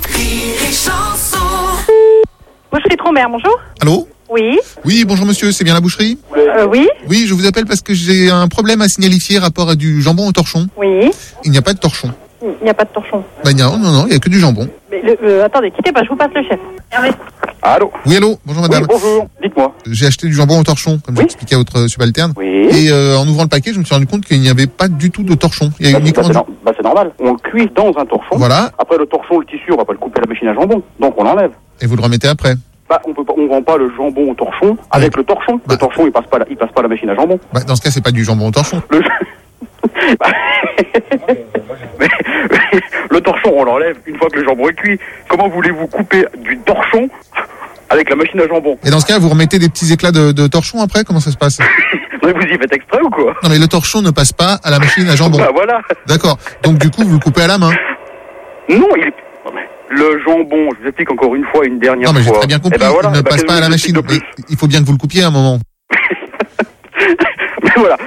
Boucherie Tromère, bonjour. Allô? Oui. Oui, bonjour monsieur, c'est bien la boucherie? Oui. Oui, je vous appelle parce que j'ai un problème à signifier rapport à du jambon au torchon. Oui. Il n'y a pas de torchon. Il n'y a pas de torchon. Ben non, il n'y a que du jambon. Mais attendez, quittez pas, je vous passe le chef. Hervé. Allô? Oui, allô, bonjour madame. Oui, bonjour, dites-moi. J'ai acheté du jambon au torchon, comme j'expliquais à votre subalterne. Oui. Et en ouvrant le paquet, je me suis rendu compte qu'il n'y avait pas du tout de torchon. Il y a uniquement c'est normal. On le cuit dans un torchon. Voilà. Après le torchon, le tissu, on va pas le couper à la machine à jambon. Donc on l'enlève. Et vous le remettez après? Bah, on vend pas le jambon au torchon avec le torchon. Le torchon, il passe pas à la machine à jambon. Bah, dans ce cas, c'est pas du jambon au torchon. Le torchon, on l'enlève une fois que le jambon est cuit. Comment voulez-vous couper du torchon avec la machine à jambon? Et dans ce cas, vous remettez des petits éclats de torchon après? Comment ça se passe? Mais vous y faites exprès ou quoi? Non, mais le torchon ne passe pas à la machine à jambon. Bah voilà. D'accord. Donc du coup, vous le coupez à la main? Non, le jambon, je vous explique encore une fois, une dernière fois. Non, mais j'ai très bien compris. Il ne passe pas à la machine. Mais il faut bien que vous le coupiez à un moment. Mais voilà.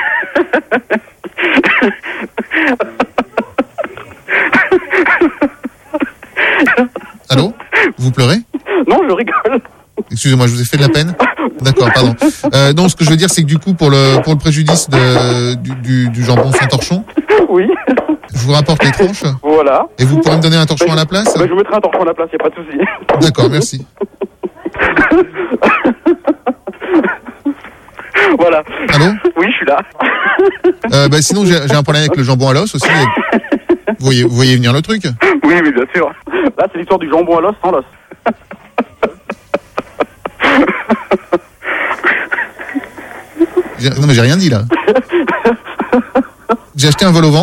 Allô? Vous pleurez? Non, je rigole. Excusez-moi, je vous ai fait de la peine? D'accord, pardon. Non, ce que je veux dire, c'est que du coup, pour le préjudice du jambon sans torchon, oui. Je vous rapporte les tranches. Voilà. Et vous pourrez me donner un torchon à la place? Je vous mettrai un torchon à la place, il n'y a pas de souci. D'accord, merci. Voilà. Allô? Oui, je suis là. Sinon, j'ai un problème avec le jambon à l'os aussi. Vous voyez venir le truc? Oui, bien sûr. Là, c'est l'histoire du jambon à l'os sans l'os. Non, mais j'ai rien dit là. J'ai acheté un vol au vent.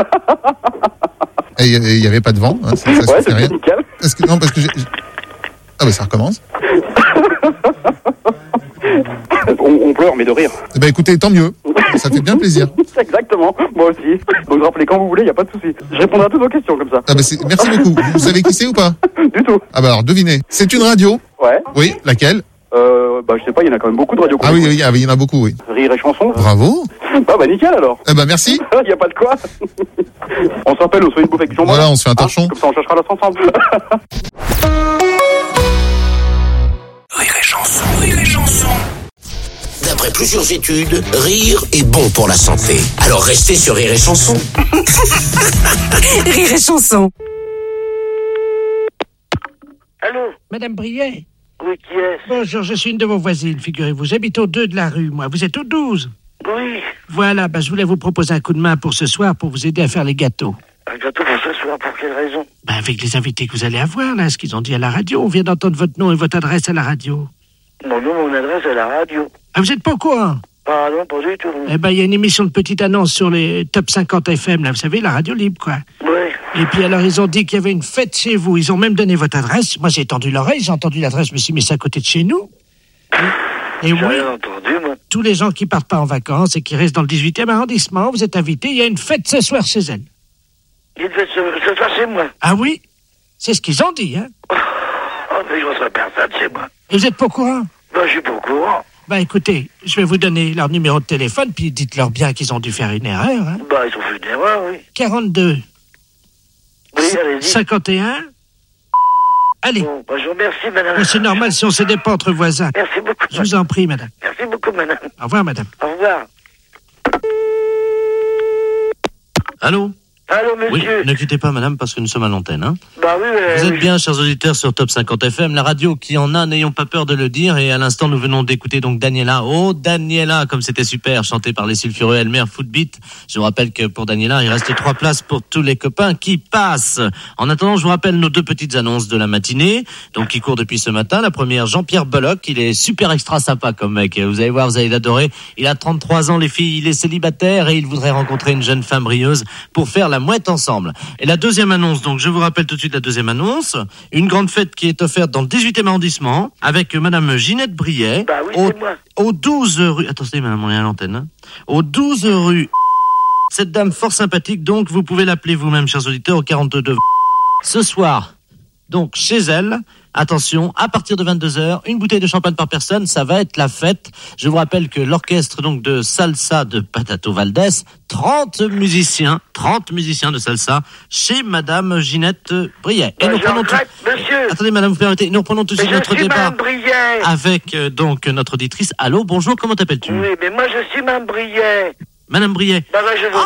Et il n'y avait pas de vent. Hein, ça ouais, c'est rien. nickel. Parce que ah, bah ça recommence. On pleure, mais de rire. Eh ben écoutez, tant mieux. Ça fait bien plaisir. Exactement, moi aussi. Donc rappelez quand vous voulez, il n'y a pas de souci. Je répondrai à toutes vos questions comme ça. Ah bah merci beaucoup. Vous savez qui c'est ou pas? Du tout. Ah bah alors, devinez. C'est une radio. Ouais. Oui, laquelle? Je sais pas, il y en a quand même beaucoup de radios. Ah oui, il y en a beaucoup, oui. Rire et chanson. Bravo. Ah bah nickel alors. Eh bah merci. Il n'y a pas de quoi. On s'appelle, on se fait une bouffe avec du jambon. Voilà, on se fait un torchon. Comme ça on cherchera l'os ensemble. Rire et chanson, rire et chanson. D'après plusieurs études, rire est bon pour la santé. Alors restez sur Rire et chanson. Rire et chanson. Allô? Madame Briet? Oui, qui est-ce? Bonjour, je suis une de vos voisines, figurez-vous. J'habite au 2 de la rue, moi. Vous êtes au 12? Oui. Voilà, je voulais vous proposer un coup de main pour ce soir pour vous aider à faire les gâteaux. Un gâteau pour ce soir, pour quelle raison? Avec les invités que vous allez avoir, là, ce qu'ils ont dit à la radio. On vient d'entendre votre nom et votre adresse à la radio. Mon nom, mon adresse à la radio. Ah, vous êtes pas au courant? Ah non, pas du tout. Eh ben, il y a une émission de petite annonce sur les top 50 FM, là, vous savez, la radio libre, quoi. Ouais. Et puis alors, ils ont dit qu'il y avait une fête chez vous. Ils ont même donné votre adresse. Moi, j'ai tendu l'oreille, j'ai entendu l'adresse, je me suis mis ça à côté de chez nous. Et oui, rien entendu, moi. tous les gens qui partent pas en vacances et qui restent dans le 18e arrondissement, vous êtes invités. Il y a une fête ce soir chez elle. Il y a une fête ce soir chez moi. Ah oui? C'est ce qu'ils ont dit, hein? Oh, mais je reçois personne chez moi. Et vous êtes pas au courant? Non, je suis pas au courant. Bah écoutez, je vais vous donner leur numéro de téléphone, puis dites-leur bien qu'ils ont dû faire une erreur. Hein. Bah, ils ont fait une erreur, oui. 42. Oui, allez-y. 51. Allez. Bon, bah, je vous remercie, madame. Oh, c'est normal si on se s'aidait pas entre voisins. Merci beaucoup. Je vous en prie, madame. Merci beaucoup, madame. Au revoir, madame. Au revoir. Allô? Allô, monsieur. Oui, ne quittez pas, madame, parce que nous sommes à l'antenne, hein. Bah oui, Vous êtes bien, chers auditeurs, sur Top 50 FM, la radio qui en a, n'ayons pas peur de le dire. Et à l'instant, nous venons d'écouter donc Daniela. Oh, Daniela, comme c'était super, chanté par les sulfureux Elmer Footbeat. Je vous rappelle que pour Daniela, il reste 3 places pour tous les copains qui passent. En attendant, je vous rappelle nos 2 petites annonces de la matinée, donc qui courent depuis ce matin. La première, Jean-Pierre Bollock, il est super extra sympa comme mec. Vous allez voir, vous allez l'adorer. Il a 33 ans, les filles, il est célibataire et il voudrait rencontrer une jeune femme brilleuse pour faire la mouette ensemble. Et la deuxième annonce, donc je vous rappelle tout de suite la deuxième annonce, une grande fête qui est offerte dans le 18e arrondissement avec madame Ginette Briet. Bah oui, c'est moi. Au 12 rue... Attendez, madame, on est à l'antenne. Hein. Au 12 rue... Cette dame fort sympathique, donc vous pouvez l'appeler vous-même, chers auditeurs, au 42. Ce soir, donc chez elle, attention, à partir de 22h, une bouteille de champagne par personne, ça va être la fête. Je vous rappelle que l'orchestre donc de salsa de Patato Valdés, 30 musiciens de salsa chez madame Ginette Briet. Et nous reprenons monsieur. Attendez, madame, vous permettez, nous reprenons tout de suite notre débat Briet. avec donc notre auditrice. Allô, bonjour, comment t'appelles-tu? Oui, mais moi je suis madame Briet. Madame Briet. Bah,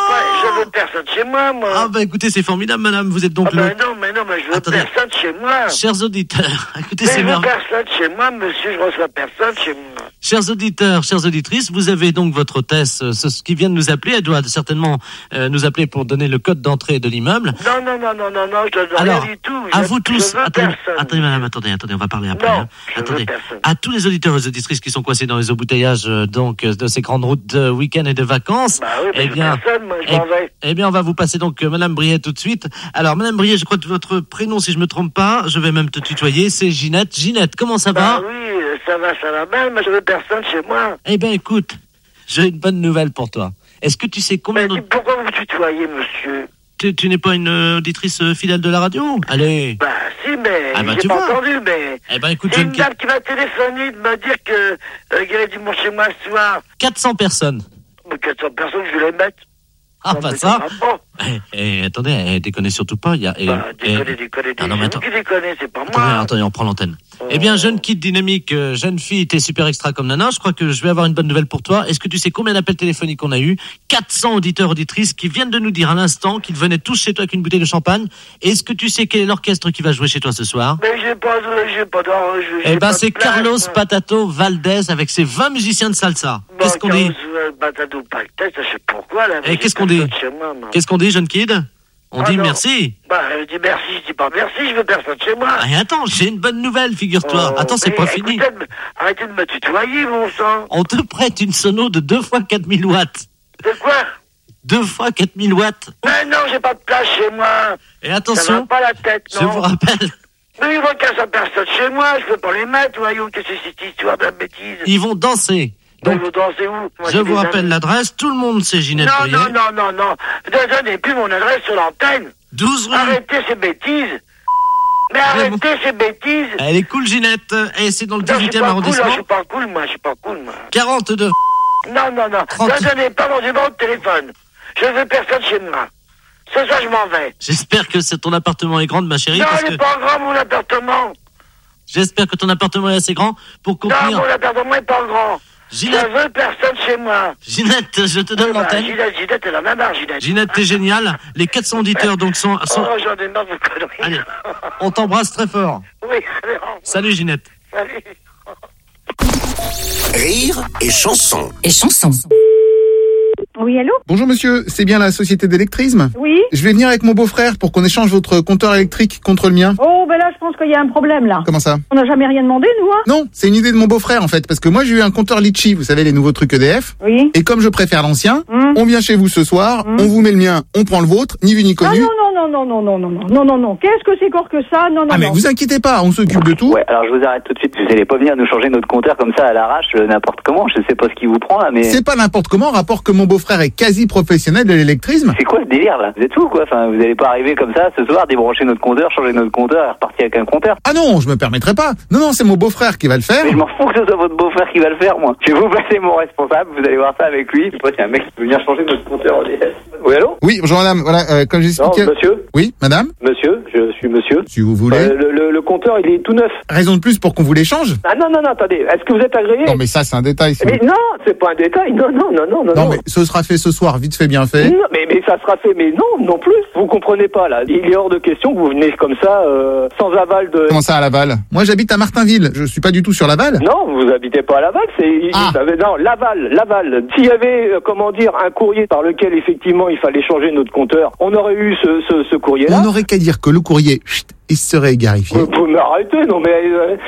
je veux personne chez moi, moi. Ah, bah, écoutez, c'est formidable, madame, vous êtes donc mais non, je veux personne chez moi. Chers auditeurs, écoutez, mais c'est merveilleux. Je veux personne chez moi, monsieur, je reçois personne chez moi. Chers auditeurs, chères auditrices, vous avez donc votre hôtesse, ce qui vient de nous appeler, elle doit certainement nous appeler pour donner le code d'entrée de l'immeuble. Non, je donne alors, rien du tout. À vous tous, attendez, madame, attendez, on va parler après. Non, hein. Attendez, à tous les auditeurs et auditrices qui sont coincés dans les embouteillages donc de ces grandes routes de week-end et de vacances, bah oui, eh bien, personne, moi, je m'en vais. Eh bien, on va vous passer donc madame Briet tout de suite. Alors, madame Briet, je crois que votre prénom, si je me trompe pas, je vais même te tutoyer, c'est Ginette. Ginette, comment ça va? Bah oui, ça va bien, mais je veux personne chez moi. Eh bien, écoute, j'ai une bonne nouvelle pour toi. Est-ce que tu sais combien de... Pourquoi vous tutoyez, monsieur? Tu n'es pas une auditrice fidèle de la radio? Allez. Bah si, mais ah bah, j'ai pas entendu, mais... Eh ben écoute, c'est une dame qui m'a téléphoné de me dire qu'elle est du monde chez moi ce soir. 400 personnes. Mais 400 personnes, je vais les mettre. Ah, pas ça. Attendez, elle déconne surtout pas. Il y a. Déconne. Ah, non, mais attends. Qui déconne, c'est pas moi. Attendez, on prend l'antenne. Eh bien, jeune kid dynamique, jeune fille, t'es super extra comme nana. Je crois que je vais avoir une bonne nouvelle pour toi. Est-ce que tu sais combien d'appels téléphoniques on a eu? 400 auditeurs, auditrices qui viennent de nous dire à l'instant qu'ils venaient tous chez toi avec une bouteille de champagne. Est-ce que tu sais quel est l'orchestre qui va jouer chez toi ce soir? Mais j'ai pas d'or. Eh ben, c'est Carlos Patato Valdés avec ses 20 musiciens de salsa. Qu'est-ce qu'on dit? Patato Valdés, je sais pourquoi, là. Et qu'est-ce qu'on dit? Qu'est-ce qu'on dit, jeune kid? On dit non. Merci. Bah, je dis merci, je dis pas merci, je veux personne chez moi. Ah, et attends, j'ai une bonne nouvelle, figure-toi. Attends, c'est pas fini. Arrêtez de me tutoyer, mon sang. On te prête une sono de 2 fois 4000 watts. De quoi? 2 fois 4000 watts. Mais non, j'ai pas de place chez moi. Et attention. Ça va pas la tête, non. Je vous rappelle. Mais ils vont casser personne chez moi, je peux pas les mettre, voyons, qu'est-ce que c'est cette histoire de bêtise? Ils vont danser. Donc, ils vont danser où? Moi, je vous rappelle l'adresse, tout le monde sait Ginette Briet. Non. Ne donnez plus mon adresse sur l'antenne. 12 rue. Arrêtez ces bêtises. Mais arrêtez ces bêtises. Elle est cool, Ginette. Et c'est dans le 18e arrondissement. Je suis pas cool, moi. 42. Non. Ne donnez pas mon numéro de téléphone. Je veux personne chez moi. Ce soir, je m'en vais. J'espère que ton appartement est grand, ma chérie. Non, il n'est pas grand, mon appartement. J'espère que ton appartement est assez grand pour contenir... Non, mon appartement n'est pas grand. Ginette. Je veux personne chez moi. Ginette, je te donne l'antenne. Ginette, elle en a marre, Ginette. Ginette, t'es géniale. Les 400 auditeurs donc sont... Oh, j'en ai marre de conneries. Allez, on t'embrasse très fort. Oui. Salut, Ginette. Salut. Rire et chanson. Oui, allô? Bonjour monsieur, c'est bien la société d'électrisme? Oui. Je vais venir avec mon beau-frère pour qu'on échange votre compteur électrique contre le mien. Oh, ben là, je pense qu'il y a un problème, là. Comment ça? On n'a jamais rien demandé, nous, hein. Non, c'est une idée de mon beau-frère en fait, parce que moi j'ai eu un compteur Litchi, vous savez les nouveaux trucs EDF. Oui. Et comme je préfère l'ancien, on vient chez vous ce soir, on vous met le mien, on prend le vôtre, ni vu ni connu. Non. Qu'est-ce que c'est corps que ça? Non. Mais vous inquiétez pas, on s'occupe de tout. Ouais, alors je vous arrête tout de suite. Vous allez pas venir nous changer notre compteur comme ça à l'arrache, n'importe comment. Je sais pas ce qui vous prend là, mais. C'est pas n'importe comment, rapport que mon beau-frère est quasi professionnel de l'électrisme. C'est quoi ce délire là? Vous êtes fous quoi? Enfin, vous allez pas arriver comme ça ce soir, débrancher notre compteur, changer notre compteur et repartir avec un compteur. Ah non, je me permettrai pas. Non, c'est mon beau-frère qui va le faire. Mais je m'en fous que ce soit votre beau-frère qui va le faire, moi. Je vais vous passer mon responsable, vous allez voir ça avec lui. Je sais pas s'il y a un mec qui peut venir changer notre compteur EDF. Oui, allô? Oui, bonjour madame, voilà, comme j'expliquais. Non, monsieur? Oui, madame? Monsieur, je suis monsieur. Si vous voulez. Le compteur, il est tout neuf. Raison de plus pour qu'on vous l'échange? Ah non, attendez. Est-ce que vous êtes agréé? Non, mais ça, c'est un détail. Mais non, c'est pas un détail. Non. Non, mais ce sera fait ce soir, vite fait, bien fait. Non, mais ça sera fait, mais non plus. Vous comprenez pas, là. Il est hors de question que vous venez comme ça, sans aval de... Comment ça, à Laval? Moi, j'habite à Martinville. Je suis pas du tout sur Laval. Non, vous habitez pas à Laval, non, Laval. S'il y avait, un courrier par lequel, effectivement, il fallait changer notre compteur, on aurait eu ce courrier-là. On n'aurait qu'à dire que le courrier, il serait égarifié. Vous m'arrêtez, non mais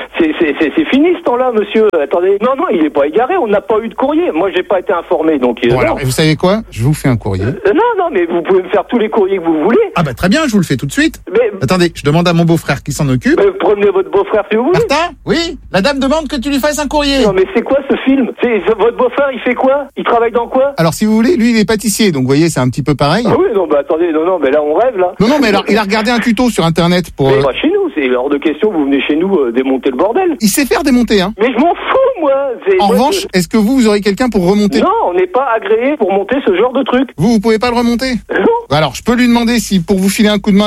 c'est fini ce temps-là, monsieur. Attendez, non, il est pas égaré, on n'a pas eu de courrier. Moi, j'ai pas été informé, donc... Bon, alors, vous savez quoi? Je vous fais un courrier. Non, mais vous pouvez me faire tous les courriers que vous voulez. Ah bah très bien, je vous le fais tout de suite. Mais... Attendez, je demande à mon beau-frère qui s'en occupe. Mais prenez votre beau-frère si vous voulez. Martin? Oui? La dame demande que tu lui fasses un courrier. Non mais c'est quoi ce film? Votre beau-frère, il fait quoi? Il travaille dans quoi? Alors si vous voulez, lui il est pâtissier, donc vous voyez, c'est un petit peu pareil. Ah oui, non, bah attendez, non, mais là on rêve là. Non, mais alors il a regardé un tuto sur internet pour... Mais pas chez nous, c'est hors de question que vous venez chez nous démonter le bordel. Il sait faire démonter, hein. Mais je m'en fous, moi. En revanche, est-ce que vous aurez quelqu'un pour remonter? Non, on n'est pas agréé pour monter ce genre de truc. Vous pouvez pas le remonter? Non. Alors, je peux lui demander si pour vous filer un coup de main,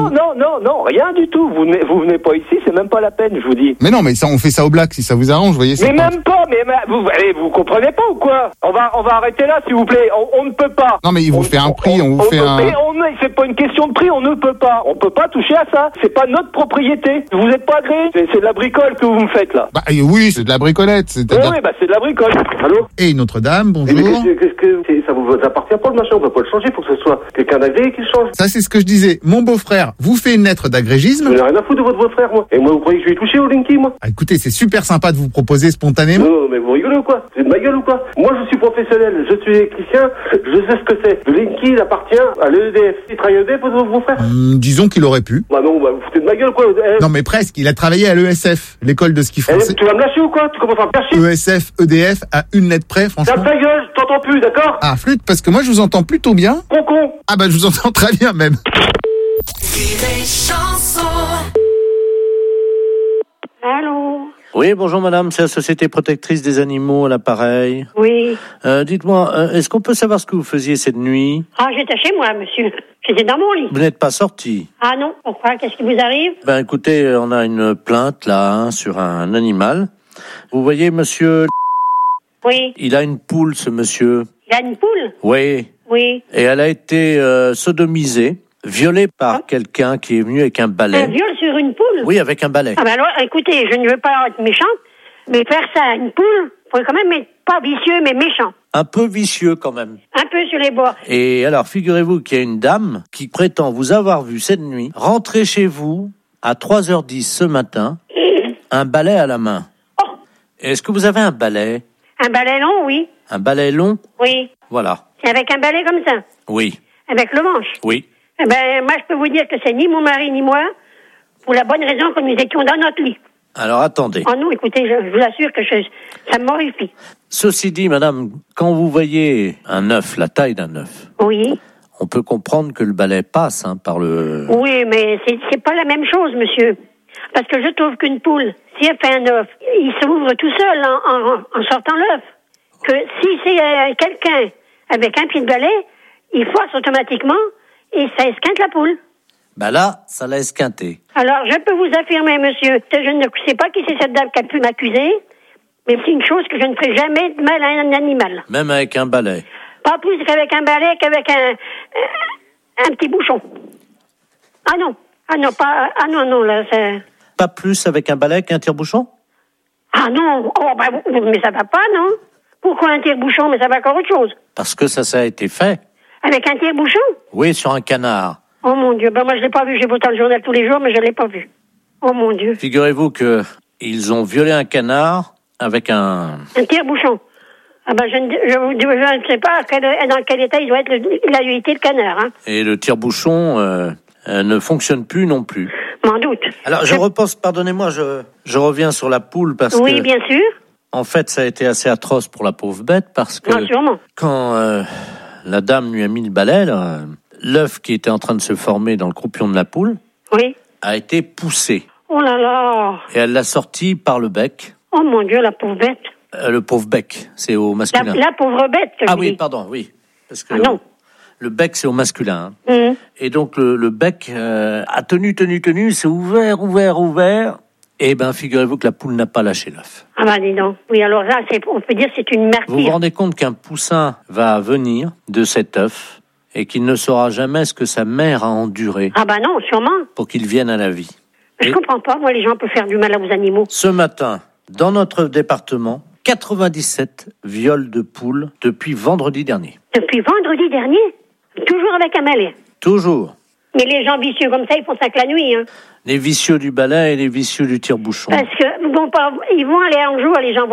non, rien du tout. Vous venez pas ici, c'est même pas la peine, je vous dis. Mais non, mais ça, on fait ça au black, si ça vous arrange, vous voyez. Mais même pas, vous comprenez pas ou quoi? On va arrêter là, s'il vous plaît. On ne peut pas. Non, mais il vous fait un prix, on vous fait un... Mais c'est pas une question de prix, on ne peut pas. On peut pas toucher à ça. C'est pas notre propriété. Vous êtes pas agréé. C'est de la bricole que vous me faites là. Bah oui, c'est de la bricolette. Oui, c'est de la bricole. Allô? Et Notre-Dame, bonjour. Mais qu'est-ce que ça vous appartient pas le machin? On peut pas le changer, faut que ce soit quelqu'un d'agréé qui le change. Ça, c'est ce que je disais. Mon beau-frère vous fait une lettre d'agrégisme. Je n'ai rien à foutre de votre beau-frère, moi. Et moi, vous croyez que je vais y toucher au Linky, moi? Ah, écoutez, c'est super sympa de vous proposer spontanément. Non, mais vous rigolez ou quoi? Vous êtes de ma gueule ou quoi? Moi, je suis professionnel, je suis électricien, je sais ce que c'est. Le Linky, il appartient à l'EDF. Il travaille à l'EDF, votre beau-frère? Disons qu'il aurait pu. Bah non, vous foutez de ma gueule, quoi. Non, mais presque. Il a travaillé à l'ESF, l'école de ski français. Tu vas me lâcher ou quoi? Tu commences à me lâcher? ESF, EDF, à une lettre près, franchement. Ferme ta gueule, je t'entends plus, d'accord? Ah, flûte, parce que moi, je vous entends plutôt bien. Concon. Ah bah, je vous entends très bien, même. Allô? Oui, bonjour madame, c'est la Société Protectrice des Animaux à l'appareil. Oui. Dites-moi, est-ce qu'on peut savoir ce que vous faisiez cette nuit? Ah, j'étais chez moi, monsieur. J'étais dans mon lit. Vous n'êtes pas sorti? Ah non, pourquoi? Qu'est-ce qui vous arrive? Ben écoutez, on a une plainte là, sur un animal. Vous voyez, monsieur... Oui. Il a une poule, ce monsieur. Il a une poule? Oui. Oui. Et elle a été sodomisée, violée par quelqu'un qui est venu avec un balai. Un viol sur une poule? Oui, avec un balai. Ah ben alors, écoutez, je ne veux pas être méchante, mais faire ça à une poule, faut quand même être pas vicieux, mais méchant. Un peu vicieux quand même. Un peu sur les bords. Et alors, figurez-vous qu'il y a une dame qui prétend vous avoir vu cette nuit rentrer chez vous à 3h10 ce matin, un balai à la main. Oh. Est-ce que vous avez un balai? Un balai long, oui. Un balai long? Oui. Voilà. C'est avec un balai comme ça? Oui. Avec le manche? Oui. Eh ben, moi, je peux vous dire que c'est ni mon mari ni moi, pour la bonne raison que nous étions dans notre lit. Alors, attendez. Oh non, écoutez, je vous assure que ça m'horrifie. Ceci dit, madame, quand vous voyez un œuf, la taille d'un œuf, oui, on peut comprendre que le balai passe par le... Oui, mais c'est pas la même chose, monsieur. Parce que je trouve qu'une poule, si elle fait un œuf, il s'ouvre tout seul en sortant l'œuf. Que si c'est quelqu'un avec un pied de balai, il force automatiquement et ça esquinte la poule. Ben là, ça l'a esquinté. Alors, je peux vous affirmer, monsieur, que je ne sais pas qui c'est cette dame qui a pu m'accuser, mais c'est une chose que je ne ferai jamais de mal à un animal. Même avec un balai? Pas plus qu'avec un balai, qu'avec un petit bouchon. Ah non, non, là, c'est... Pas plus avec un balai qu'un tire-bouchon? Ah non, mais ça va pas, non? Pourquoi un tire-bouchon? Mais ça va encore autre chose. Parce que ça a été fait. Avec un tire-bouchon? Oui, sur un canard. Oh mon Dieu, moi je l'ai pas vu, j'ai beau dans le journal tous les jours, mais je l'ai pas vu. Oh mon Dieu. Figurez-vous que ils ont violé un canard avec un tire-bouchon. Ah ben, je ne sais pas dans quel état il doit être il a été le canard. Hein. Et le tire-bouchon ne fonctionne plus non plus. M'en doute. Alors, je repose, pardonnez-moi, je reviens sur la poule parce que... Oui, bien sûr. En fait, ça a été assez atroce pour la pauvre bête parce que... Non, sûrement. Quand la dame lui a mis le balai, l'œuf qui était en train de se former dans le croupion de la poule a été poussé. Oh là là. Et elle l'a sorti par le bec. Oh mon Dieu, la pauvre bête. Le pauvre bec, c'est au masculin. La pauvre bête, Ah oui, pardon, oui. Parce que non. Le bec, c'est au masculin. Hein. Et donc, le bec a tenu, c'est ouvert. Et ben, figurez-vous que la poule n'a pas lâché l'œuf. Ah ben, dis donc. Oui, alors là, on peut dire que c'est une martyre. Vous vous rendez compte qu'un poussin va venir de cet œuf et qu'il ne saura jamais ce que sa mère a enduré. Ah ben non, sûrement. Pour qu'il vienne à la vie. Je comprends pas, moi, les gens peuvent faire du mal aux animaux. Ce matin, dans notre département, 97 viols de poules depuis vendredi dernier. Depuis vendredi dernier? Toujours avec un balai? Toujours. Mais les gens vicieux comme ça, ils font ça que la nuit. Hein. Les vicieux du balai et les vicieux du tire-bouchon. Parce que, ils vont aller un jour, les gens